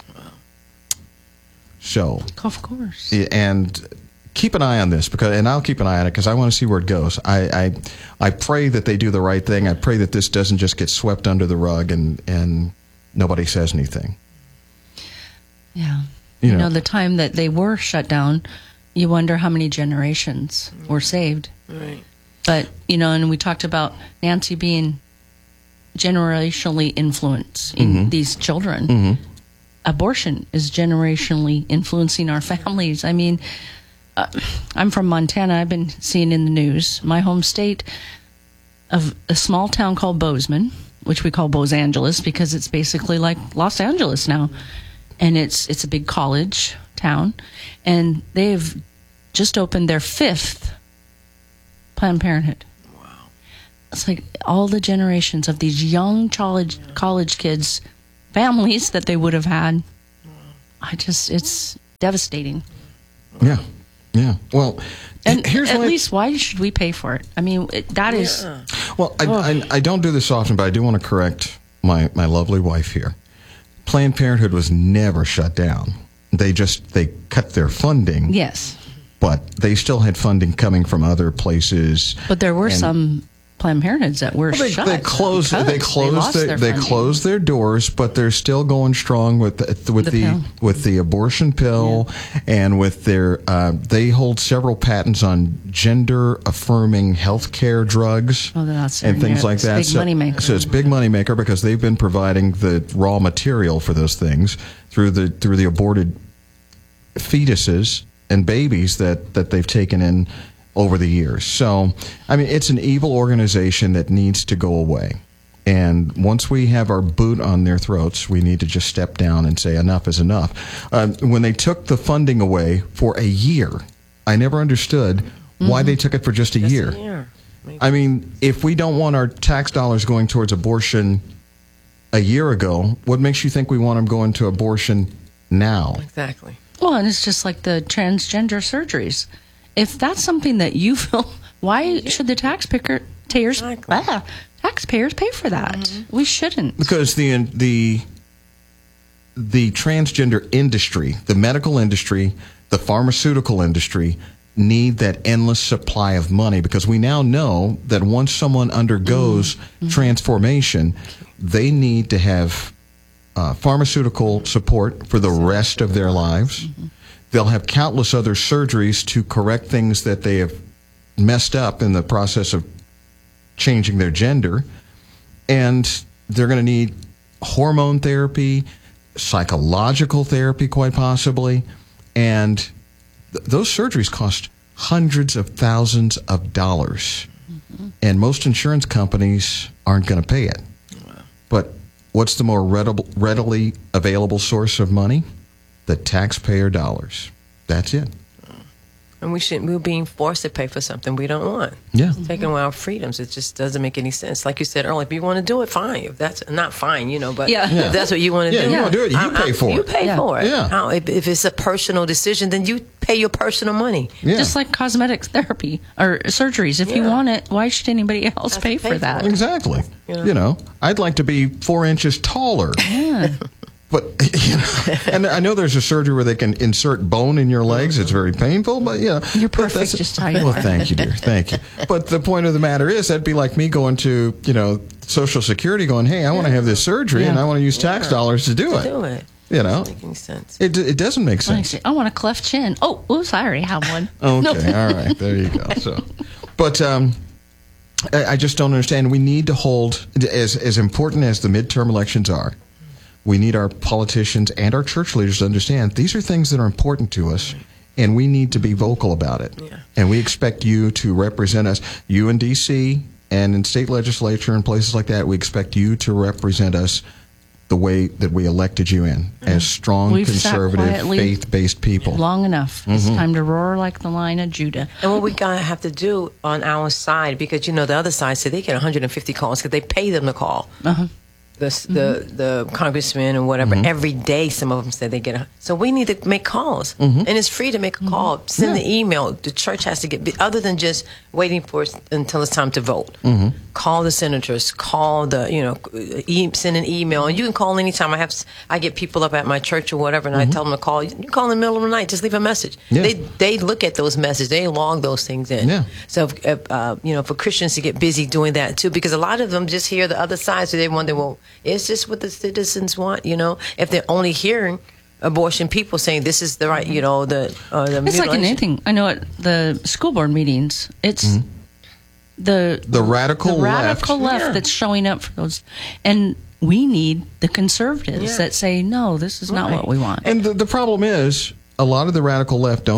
So, of course. And keep an eye on this, because, and I'll keep an eye on it because I want to see where it goes. I, I, I pray that they do the right thing. I pray that this doesn't just get swept under the rug and, and nobody says anything. Yeah. You, you know, know, the time that they were shut down, you wonder how many generations were saved. Right. But, you know, and we talked about Nancy being generationally influencing Mm-hmm. these children. Mm-hmm. Abortion is generationally influencing our families. I mean, Uh, I'm from Montana. I've been seeing in the news my home state of a small town called Bozeman, which we call Los Angeles because it's basically like Los Angeles now. And it's it's a big college town. And they've just opened their fifth Planned Parenthood. Wow. It's like all the generations of these young college, college kids, families that they would have had. I just, it's devastating. Yeah. Yeah. Well, and here's at why least why should we pay for it? I mean, it, that yeah. is. Well, I, I, I don't do this often, but I do want to correct my, my lovely wife here. Planned Parenthood was never shut down. They just, they cut their funding. Yes. But they still had funding coming from other places. But there were some Planned Parenthoods that were well, they, shut. They closed. They closed. They, their, they closed their doors, but they're still going strong with the, with the, the with the abortion pill, yeah. and with their. Uh, they hold several patents on gender affirming healthcare drugs oh, that's and things like it's that. Big so, money maker. so it's big money maker because they've been providing the raw material for those things through the through the aborted fetuses and babies that, that they've taken in over the years. So, I mean, it's an evil organization that needs to go away. And once we have our boot on their throats, we need to just step down and say enough is enough. Uh, when they took the funding away for a year, I never understood mm-hmm. why they took it for just a just year. A year. I mean, if we don't want our tax dollars going towards abortion a year ago, what makes you think we want them going to abortion now? Exactly. Well, and it's just like the transgender surgeries. If that's something that you feel, why should the taxpayer, exactly. ah, taxpayers pay for that? Mm-hmm. We shouldn't. Because the the the transgender industry, the medical industry, the pharmaceutical industry need that endless supply of money because we now know that once someone undergoes mm-hmm. transformation, they need to have Uh, pharmaceutical support for the rest of their lives. Mm-hmm. They'll have countless other surgeries to correct things that they have messed up in the process of changing their gender. And they're going to need hormone therapy, psychological therapy, quite possibly. And th- those surgeries cost hundreds of thousands of dollars. Mm-hmm. And most insurance companies aren't going to pay it. Wow. But what's the more readily available source of money? The taxpayer dollars. That's it. And we shouldn't, we're being forced to pay for something we don't want. Yeah. It's taking away our freedoms. It just doesn't make any sense. Like you said earlier, if you want to do it, fine. If that's not fine, you know, but yeah. if that's what you want to yeah, do. You want to do it, you I, pay I, for you it. You pay yeah. for it. Yeah. Now, if, if it's a personal decision, then you pay your personal money. Yeah. Just like cosmetic therapy or surgeries. If yeah. you want it, why should anybody else pay, pay for that? For exactly. You know? you know, I'd like to be four inches taller. Yeah. But, you know, and I know there's a surgery where they can insert bone in your legs. It's very painful, but, you know. You're perfect just how you Well, are. thank you, dear. Thank you. But the point of the matter is, that'd be like me going to, you know, Social Security going, hey, I want to have this surgery, yeah. and I want to use tax yeah. dollars to do to it. do it. You know. Doesn't make any sense. It, it doesn't make sense. I want a cleft chin. Oh, oops, I already have one. Okay, all right. There you go. So, But um, I, I just don't understand. We need to hold, as as important as the midterm elections are, we need our politicians and our church leaders to understand these are things that are important to us, and we need to be vocal about it. Yeah. And we expect you to represent us, you in D C and in state legislature and places like that. We expect you to represent us the way that we elected you in, as strong, We've conservative, faith-based people. Long enough. Mm-hmm. It's time to roar like the Lion of Judah. And what we gotta have to do on our side, because you know the other side said they get one hundred fifty calls because they pay them to call. Uh-huh. The, mm-hmm. the the congressmen and whatever, mm-hmm. every day some of them say they get a, so we need to make calls, mm-hmm. and it's free to make a mm-hmm. call, send yeah. the email. The church has to get, other than just waiting for us until it's time to vote. Mm-hmm. Call the senators, call the, you know, e- send an email, and you can call anytime. I have, I get people up at my church or whatever, and mm-hmm. I tell them to call. You call in the middle of the night, just leave a message. Yeah. They they look at those messages, they log those things in. Yeah. So if, if, uh, you know, for Christians to get busy doing that too, because a lot of them just hear the other side, so they wonder, well, is this what the citizens want? You know, if they're only hearing abortion people saying this is the right, you know, the uh, the it's like in anything. I know at the school board meetings, it's mm-hmm. the the radical the radical left, left yeah. that's showing up for those, and we need the conservatives yeah. that say no, this is not right. what we want. And the, the problem is, a lot of the radical left don't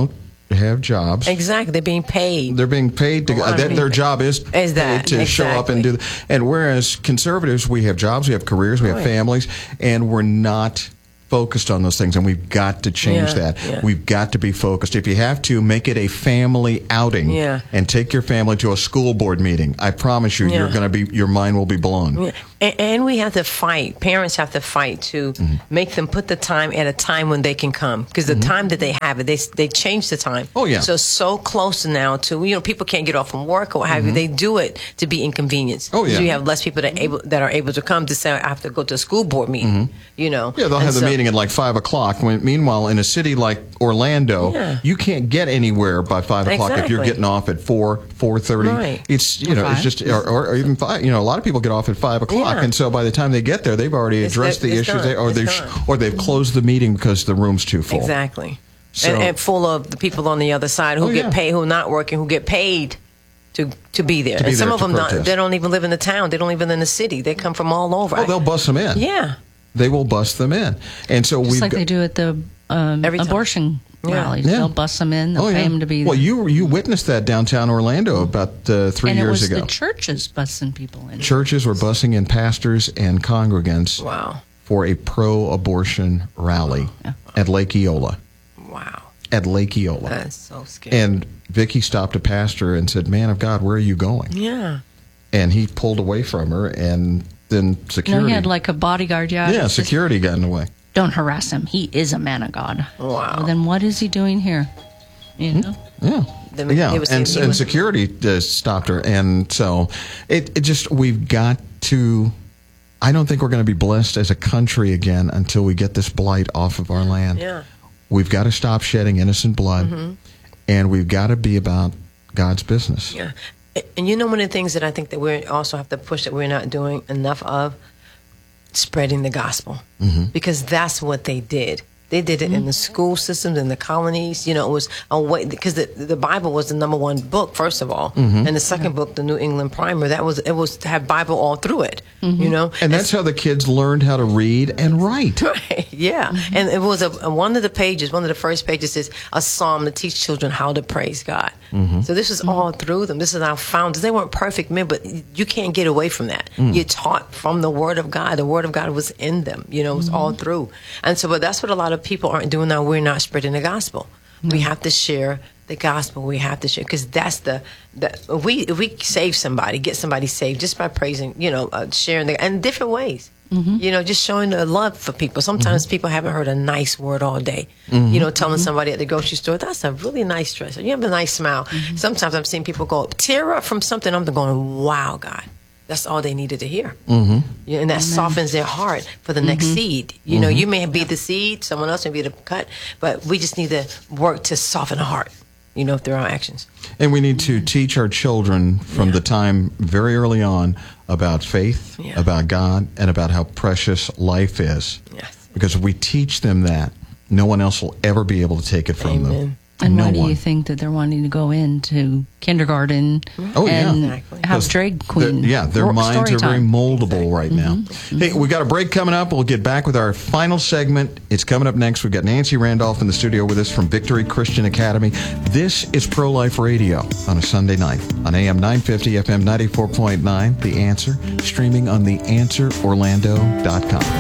have jobs. Exactly. They're being paid. They're being paid to, uh, their, their job is, is that, to exactly. show up and do that. And whereas conservatives, we have jobs, we have careers, we have right. families, and we're not focused on those things, and we've got to change yeah, that. Yeah. We've got to be focused. If you have to, make it a family outing yeah. and take your family to a school board meeting. I promise you, yeah. you're going to be, your mind will be blown. Yeah. And, and we have to fight. Parents have to fight to mm-hmm. make them put the time at a time when they can come, because the mm-hmm. time that they have it, they they change the time. Oh yeah. So so close now to, you know, people can't get off from work or what have mm-hmm. you. They do it to be inconvenienced. Oh yeah. So you have less people that are able that are able to come to say I have to go to a school board meeting. Mm-hmm. You know. Yeah, they'll and have so, the meeting at like five o'clock. When, meanwhile, in a city like Orlando, yeah. you can't get anywhere by five o'clock exactly. if you're getting off at four, four thirty. Right. It's you know, five. it's just or, or even five. You know, a lot of people get off at five o'clock, Yeah. and so by the time they get there, they've already It's addressed the- the it's issues, done. they, or It's they've done. or they've closed the meeting because the room's too full. Exactly. So, and, and full of the people on the other side who Oh, get yeah. paid, who are not working, who get paid to to be there. To be and some there of to them, not, protest. they don't even live in the town. They don't even live in the city. They come from all over. oh, they'll bust them in. Yeah. They will bust them in, and so Just we've like got, they do at the um, Every time. abortion Yeah. rallies. Yeah. They'll bust them in. They'll oh, pay yeah. them to be well, there. you you witnessed that downtown Orlando about uh, three and years it was ago. the churches busting people in. Churches were busing in pastors and congregants. Wow. For a pro-abortion rally Yeah. at Lake Eola. Wow. At Lake Eola. That's so scary. And Vicky stopped a pastor and said, "Man of God, where are you going?" Yeah. And he pulled away from her, and then security. No, he had like a bodyguard. Yeah. yeah, It's just, security got in the way. don't harass him. He is a man of God. Wow. Well, then what is he doing here? You know. Yeah. Then yeah, he was and, saying he and was- security uh, stopped her, and so it, it just we've got to. I don't think we're going to be blessed as a country again until we get this blight off of our land. Yeah. We've got to stop shedding innocent blood, Mm-hmm. and we've got to be about God's business. Yeah. And you know, one of the things that I think that we also have to push that we're not doing enough of, spreading the gospel, mm-hmm. because that's what they did. They did it in the school systems, in the colonies. You know, it was a way, because the, the Bible was the number one book, first of all, Mm-hmm. and the second book, the New England Primer. That was it was to have Bible all through it. Mm-hmm. You know, And that's how the kids learned how to read and write. Right, yeah. Mm-hmm. And it was a, a one of the pages, one of the first pages is a psalm to teach children how to praise God. Mm-hmm. So this is all through them. This is our founders. They weren't perfect men, but you can't get away from that. Mm. You're taught from the Word of God. The Word of God was in them. You know, it was Mm-hmm. all through. And so, but that's what a lot of people aren't doing now. We're not spreading the gospel. Mm-hmm. We have to share the gospel. We have to share, because that's the, the if we if we save somebody, get somebody saved just by praising, you know, uh, sharing the in different ways. Mm-hmm. You know, just showing the love for people. Sometimes Mm-hmm. people haven't heard a nice word all day. Mm-hmm. You know, telling somebody at the grocery store, "That's a really nice dress," or "You have a nice smile." Mm-hmm. Sometimes I've seen people go tear up from something. I'm going, "Wow, God." That's all they needed to hear. Mm-hmm. Yeah, and that Amen. softens their heart for the next seed. You know, you may be the seed, someone else may be the cut, but we just need to work to soften the heart, you know, through our actions. And we need to teach our children from Yeah. the time very early on about faith, Yeah. about God, and about how precious life is. Yes. Because if we teach them that, no one else will ever be able to take it from them. Amen. And no why do one. you think that they're wanting to go into kindergarten Oh, yeah. and Exactly. have 'Cause drag queen? their- yeah, their ro- minds story are very time? moldable right now. Hey, we got a break coming up. We'll get back with our final segment. It's coming up next. We've got Nancy Randolph in the studio with us from Victory Christian Academy. This is Pro-Life Radio on a Sunday night on A M nine fifty, F M ninety-four point nine. The Answer, streaming on the answer orlando dot com.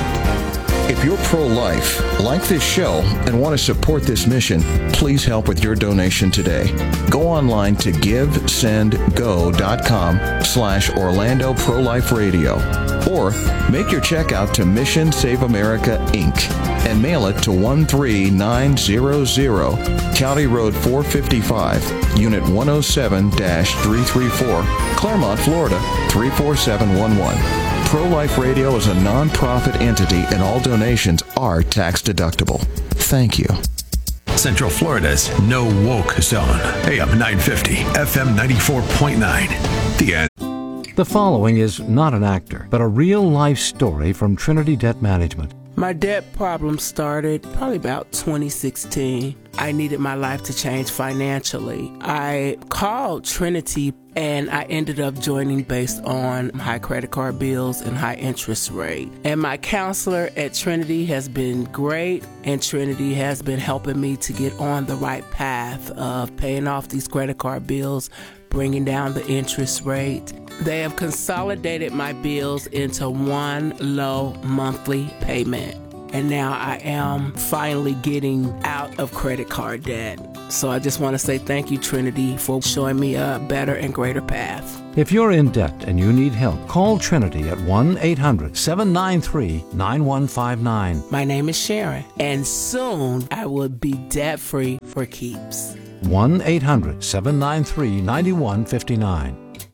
If you're pro-life, like this show, and want to support this mission, please help with your donation today. Go online to givesendgo.com slash Orlando Pro-Life Radio, or make your check out to Mission Save America, Incorporated, and mail it to one three nine zero zero, County Road four fifty-five, Unit one oh seven dash three thirty-four, Claremont, Florida three four seven one one. Pro-Life Radio is a non-profit entity, and all donations are tax-deductible. Thank you. Central Florida's no woke zone. A M nine fifty, F M ninety-four point nine. The Answer. The following is not an actor, but a real-life story from Trinity Debt Management. My debt problem started probably about twenty sixteen. I needed my life to change financially. I called Trinity and I ended up joining based on high credit card bills and high interest rate. And my counselor at Trinity has been great, and Trinity has been helping me to get on the right path of paying off these credit card bills, bringing down the interest rate. They have consolidated my bills into one low monthly payment. And now I am finally getting out of credit card debt. So I just want to say thank you, Trinity, for showing me a better and greater path. If you're in debt and you need help, call Trinity at one eight hundred seven nine three nine one five nine. My name is Sharon, and soon I will be debt-free for keeps. one eight hundred seven nine three nine one five nine.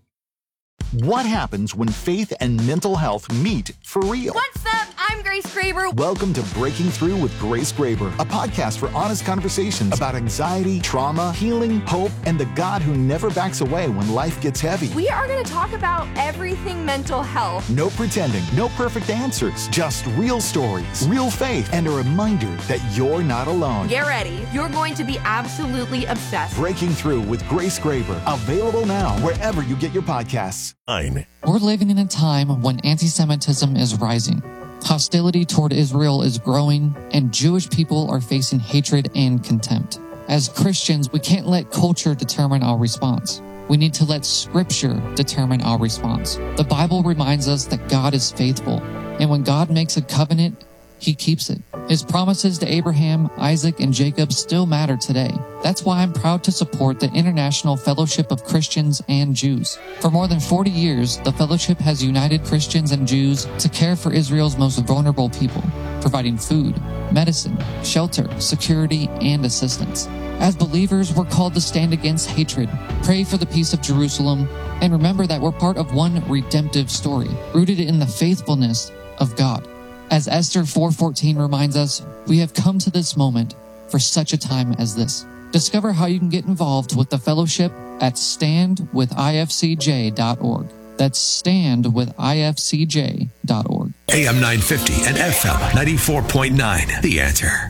What happens when faith and mental health meet for real? What's up? I'm Grace Graber. Welcome to Breaking Through with Grace Graber, a podcast for honest conversations about anxiety, trauma, healing, hope, and the God who never backs away when life gets heavy. We are going to talk about everything mental health. No pretending, no perfect answers, just real stories, real faith, and a reminder that you're not alone. Get ready. You're going to be absolutely obsessed. Breaking Through with Grace Graber, available now wherever you get your podcasts. We're living in a time when anti-Semitism is rising. Hostility toward Israel is growing, and Jewish people are facing hatred and contempt. As Christians, we can't let culture determine our response. We need to let Scripture determine our response. The Bible reminds us that God is faithful, and when God makes a covenant, He keeps it. His promises to Abraham, Isaac, and Jacob still matter today. That's why I'm proud to support the International Fellowship of Christians and Jews. For more than forty years, the fellowship has united Christians and Jews to care for Israel's most vulnerable people, providing food, medicine, shelter, security, and assistance. As believers, we're called to stand against hatred, pray for the peace of Jerusalem, and remember that we're part of one redemptive story, rooted in the faithfulness of God. As Esther four fourteen reminds us, we have come to this moment for such a time as this. Discover how you can get involved with the fellowship at stand with I F C J dot org. That's stand with I F C J dot org. A M nine fifty and F M ninety-four point nine. The Answer.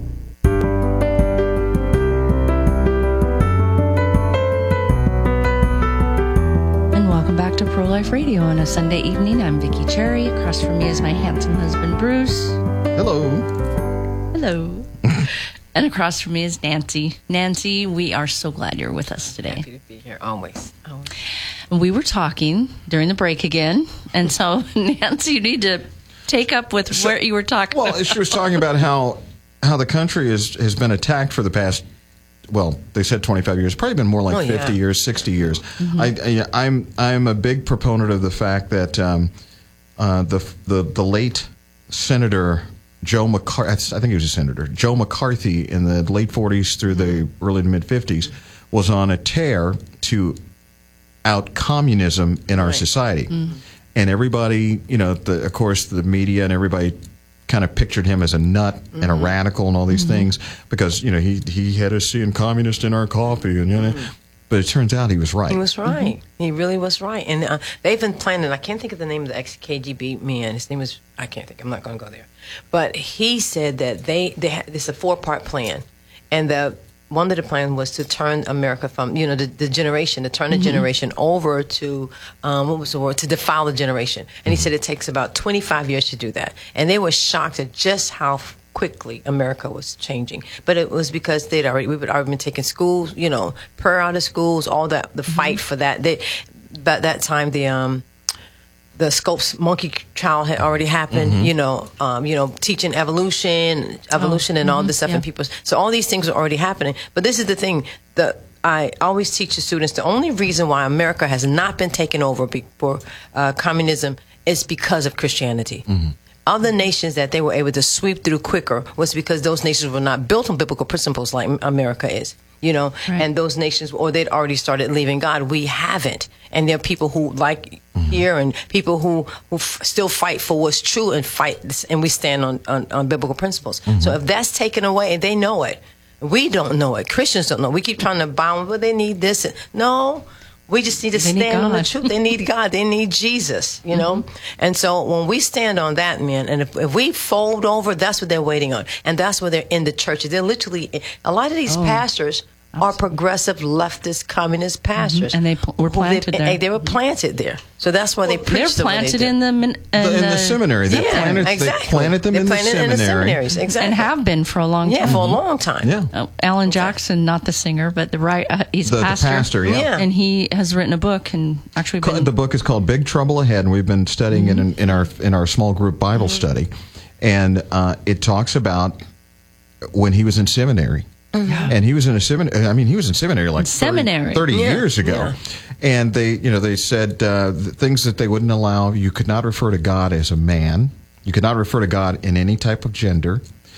Welcome back to Pro-Life Radio on a Sunday evening. I'm Vicki Cherry. Across from me is my handsome husband, Bruce. Hello. Hello. And across from me is Nancy. Nancy, we are so glad you're with us today. Happy to be here, always. always. We were talking during the break again, and so, Nancy, you need to take up with so, where you were talking well, about. Well, she was talking about how, how the country is, has been attacked for the past, well, they said twenty-five years. Probably been more like oh, fifty yeah. years, sixty years. Mm-hmm. I, I, I'm I'm a big proponent of the fact that um, uh, the the the late Senator Joe McCarthy, I think he was a senator, Joe McCarthy, in the late forties through the early to mid fifties, was on a tear to out communism in our right. society, mm-hmm. and everybody, you know, the, of course, the media and everybody kind of pictured him as a nut mm-hmm. and a radical and all these mm-hmm. things because, you know, he he had us seeing communist in our coffee. and you know, mm-hmm. But it turns out he was right. He was right. Mm-hmm. He really was right. And uh, they've been planning, I can't think of the name of the ex-K G B man. His name was, I can't think, I'm not going to go there. But he said that they, they had, this is a four-part plan. And the one of the plans was to turn America from, you know, the, the generation, to turn the mm-hmm. generation over to, um, what was the word, to defile the generation. And mm-hmm. he said it takes about twenty-five years to do that. And they were shocked at just how quickly America was changing. But it was because they'd already, we had already been taking schools, you know, prayer out of schools, all that, the mm-hmm. fight for that. They, by that time, the, um, the Scopes monkey trial had already happened, mm-hmm. you know, um, you know, teaching evolution, evolution, oh, and mm-hmm, all this stuff, yeah. and people. So all these things are already happening. But this is the thing that I always teach the students: the only reason why America has not been taken over for uh, communism is because of Christianity. Mm-hmm. Other nations that they were able to sweep through quicker was because those nations were not built on biblical principles like America is. You know, right. and those nations, or they'd already started leaving God. We haven't. And there are people who like mm-hmm. here and people who, who f- still fight for what's true and fight, this, and we stand on, on, on biblical principles. Mm-hmm. So if that's taken away, they know it. We don't know it. Christians don't know. We keep trying to bound, well, they need this. No, We just need to They need stand on the God. truth. They need God. They need Jesus, you know? Mm-hmm. And so when we stand on that, man, and if, if we fold over, that's what they're waiting on. And that's where they're in the churches. They're literally, a lot of these Oh, pastors are progressive, leftist, communist pastors. Mhm. And they pl- were who they- planted there. and They were planted there. So that's why they They're preach the way they planted do. in the min- The- in the seminary. They Yeah, planted- they exactly. planted them They in the planted in the seminary. seminaries, exactly. and have been for a long Yeah, time. for a long time. Yeah. Uh, Alan Jackson, not the singer, but the right. Uh, he's The- a the pastor. pastor, yeah. Yeah. And he has written a book and actually Ca- been, The book is called Big Trouble Ahead, and we've been studying it in, in our in our small group Bible study. And uh, it talks about when he was in seminary. And he was in a seminary. I mean, he was in seminary like Seminary. thirty, thirty Yeah. years ago. Yeah. And they, you know, they said uh, the things that they wouldn't allow. You could not refer to God as a man. You could not refer to God in any type of gender.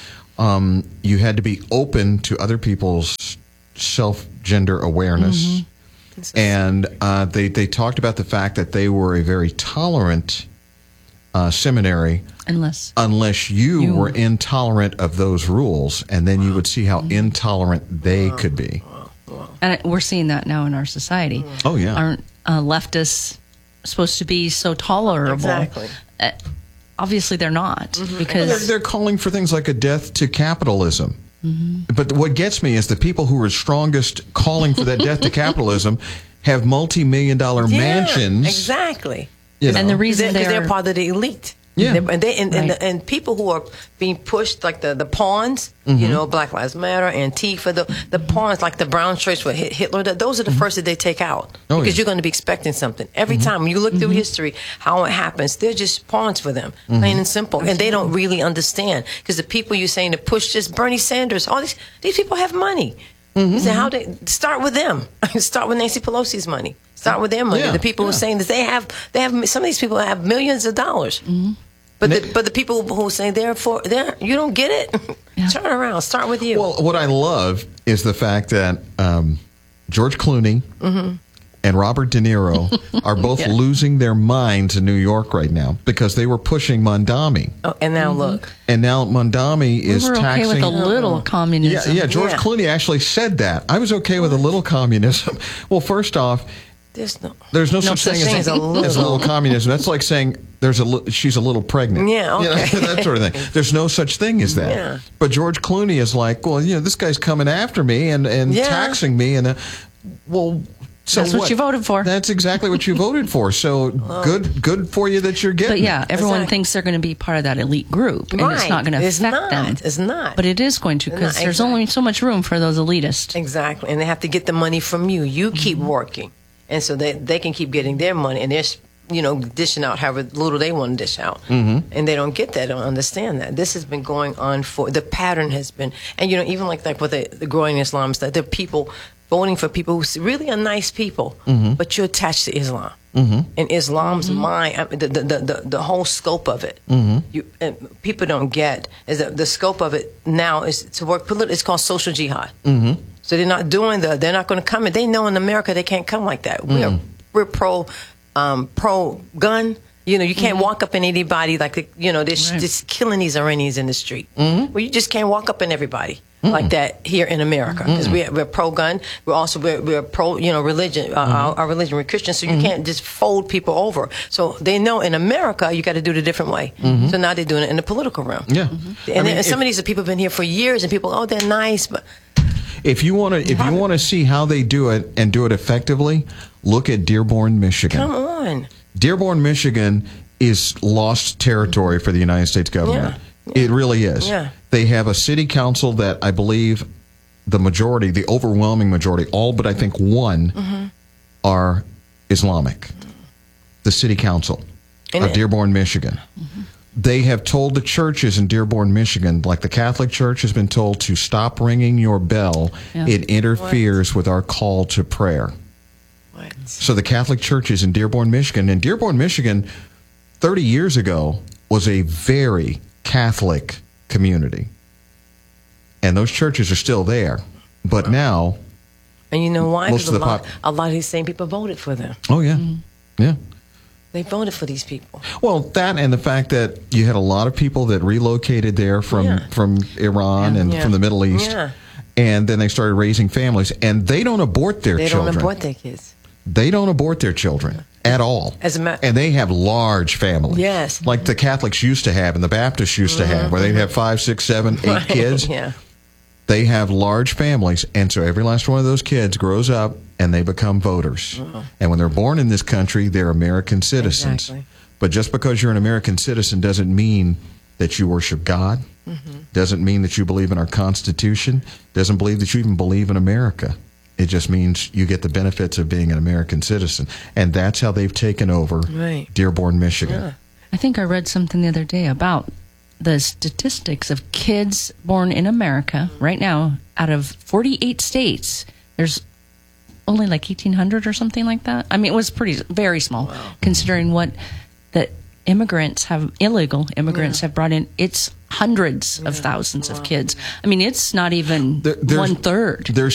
Um, you had to be open to other people's self-gender awareness. Mm-hmm. And uh, they, they talked about the fact that they were a very tolerant uh, seminary unless unless you, You- were intolerant of those rules, and then you would see how intolerant they could be. and we're seeing that now in our society. Oh, yeah. Aren't uh, leftists supposed to be so tolerable? Exactly. Uh, obviously, they're not They're, because they're calling for things like a death to capitalism. But what gets me is the people who are strongest calling for that death to capitalism have multi-million dollar Yeah, mansions. Exactly. You know. And the reason because they're, they're- part of the elite. Yeah. They're- and they and, and, Right. the, and people who are being pushed like the the pawns, Mm-hmm. you know, Black Lives Matter, Antifa, the the pawns like the brown shirts with Hit- Hitler. th- Those are the first that they take out Mm-hmm. Oh, because yeah. you're going to be expecting something every time when you look through history. How it happens, they're just pawns for them, Mm-hmm. plain and simple, and they don't really understand because the people you're saying to push this Bernie Sanders, all these these people have money. You say how they start with them. Start with Nancy Pelosi's money. Start with their money. Yeah, the people who are yeah. saying that they have they have some of these people have millions of dollars. But the, but the people who say they're for they're you don't get it. Turn around. Start with you. Well, what I love is the fact that um, George Clooney Mm-hmm. and Robert De Niro are both Yeah. losing their minds in New York right now because they were pushing Mondami. Oh, and now look. And now Mondami we is were okay taxing. with a little communism. Yeah, yeah. George Yeah. Clooney actually said that. I was okay with a little communism. Well, first off, There's no. there's no, No such, such thing, thing as, as a little. as a little communism. That's like saying there's a li- she's a little pregnant. Yeah, You know, okay. that sort of thing. There's no such thing as that. Yeah. But George Clooney is like, well, you know, this guy's coming after me and, and Yeah. taxing me, and uh, well. So That's what you voted for. That's exactly what you voted for. So good, good for you that you're getting. But yeah, it. everyone Exactly. thinks they're going to be part of that elite group, and it's Right. not going to It's affect not. them. It's not. But it is going to It's because not. there's Exactly. only so much room for those elitists. Exactly, and they have to get the money from you. You keep Mm-hmm. working, and so they they can keep getting their money, and they're you know dishing out however little they want to dish out, Mm-hmm. and they don't get that, don't understand that. This has been going on for the pattern has been, and you know even like like with the, the growing Islam stuff, there are people voting for people who really are nice people, Mm-hmm. but you're attached to Islam. And Islam's mind, I mean, the, the, the, the, the whole scope of it, Mm-hmm. you, and people don't get is that the scope of it now is to work. politi- It's called social jihad. Mm-hmm. So they're not doing the. They're not going to come in. They know in America they can't come like that. We're Mm. we're pro um, pro gun. You know, you can't walk up in anybody like you know. They're Right. just killing these Iranians in the street. Mm-hmm. Well, you just can't walk up in everybody like that here in America because we're, we're pro gun. We're also we're, we're pro you know religion. Uh, our, our religion. We're Christians, so you can't just fold people over. So they know in America you got to do it a different way. So now they're doing it in the political realm. Yeah. And I mean, then some if- of these are people have been here for years, and people, oh, they're nice, but If you want to, if you want to see how they do it and do it effectively, look at Dearborn, Michigan. come on. Dearborn, Michigan is lost territory for the United States government. It really is. Yeah. They have a city council that I believe the majority, the overwhelming majority, all but I think one, Mm-hmm. are Islamic. The city council And of it- Dearborn, Michigan. They have told the churches in Dearborn, Michigan, like the Catholic Church has been told to stop ringing your bell. Yeah. It interferes with our call to prayer. What? So the Catholic churches in Dearborn, Michigan, and Dearborn, Michigan, thirty years ago was a very Catholic community. And those churches are still there. But now, And you know why? Most of Because the a lot, pop- a lot of these same people voted for them. oh yeah, yeah. They voted for these people. Well, that and the fact that you had a lot of people that relocated there from, Yeah. from Iran and Yeah. from the Middle East. Yeah. And then they started raising families. And they don't abort their They children. don't abort their kids. they don't abort their children at all. As a ma- and they have large families. Yes. Like the Catholics used to have and the Baptists used mm-hmm. to have, where they'd have five, six, seven, eight right. kids. Yeah. They have large families, and so every last one of those kids grows up and they become voters. Oh. And when they're born in this country, they're American citizens. Exactly. But just because you're an American citizen doesn't mean that you worship God, mm-hmm. doesn't mean that you believe in our Constitution, doesn't believe that you even believe in America. It just means you get the benefits of being an American citizen. And that's how they've taken over right. Dearborn, Michigan. Yeah. I think I read something the other day about the statistics of kids born in America right now. Out of forty-eight states, there's only like eighteen hundred or something like that. I mean, it was pretty, very small, wow. considering what the immigrants have, illegal immigrants yeah. have brought in. It's hundreds yeah. of thousands wow. of kids. I mean, it's not even there, one third. There's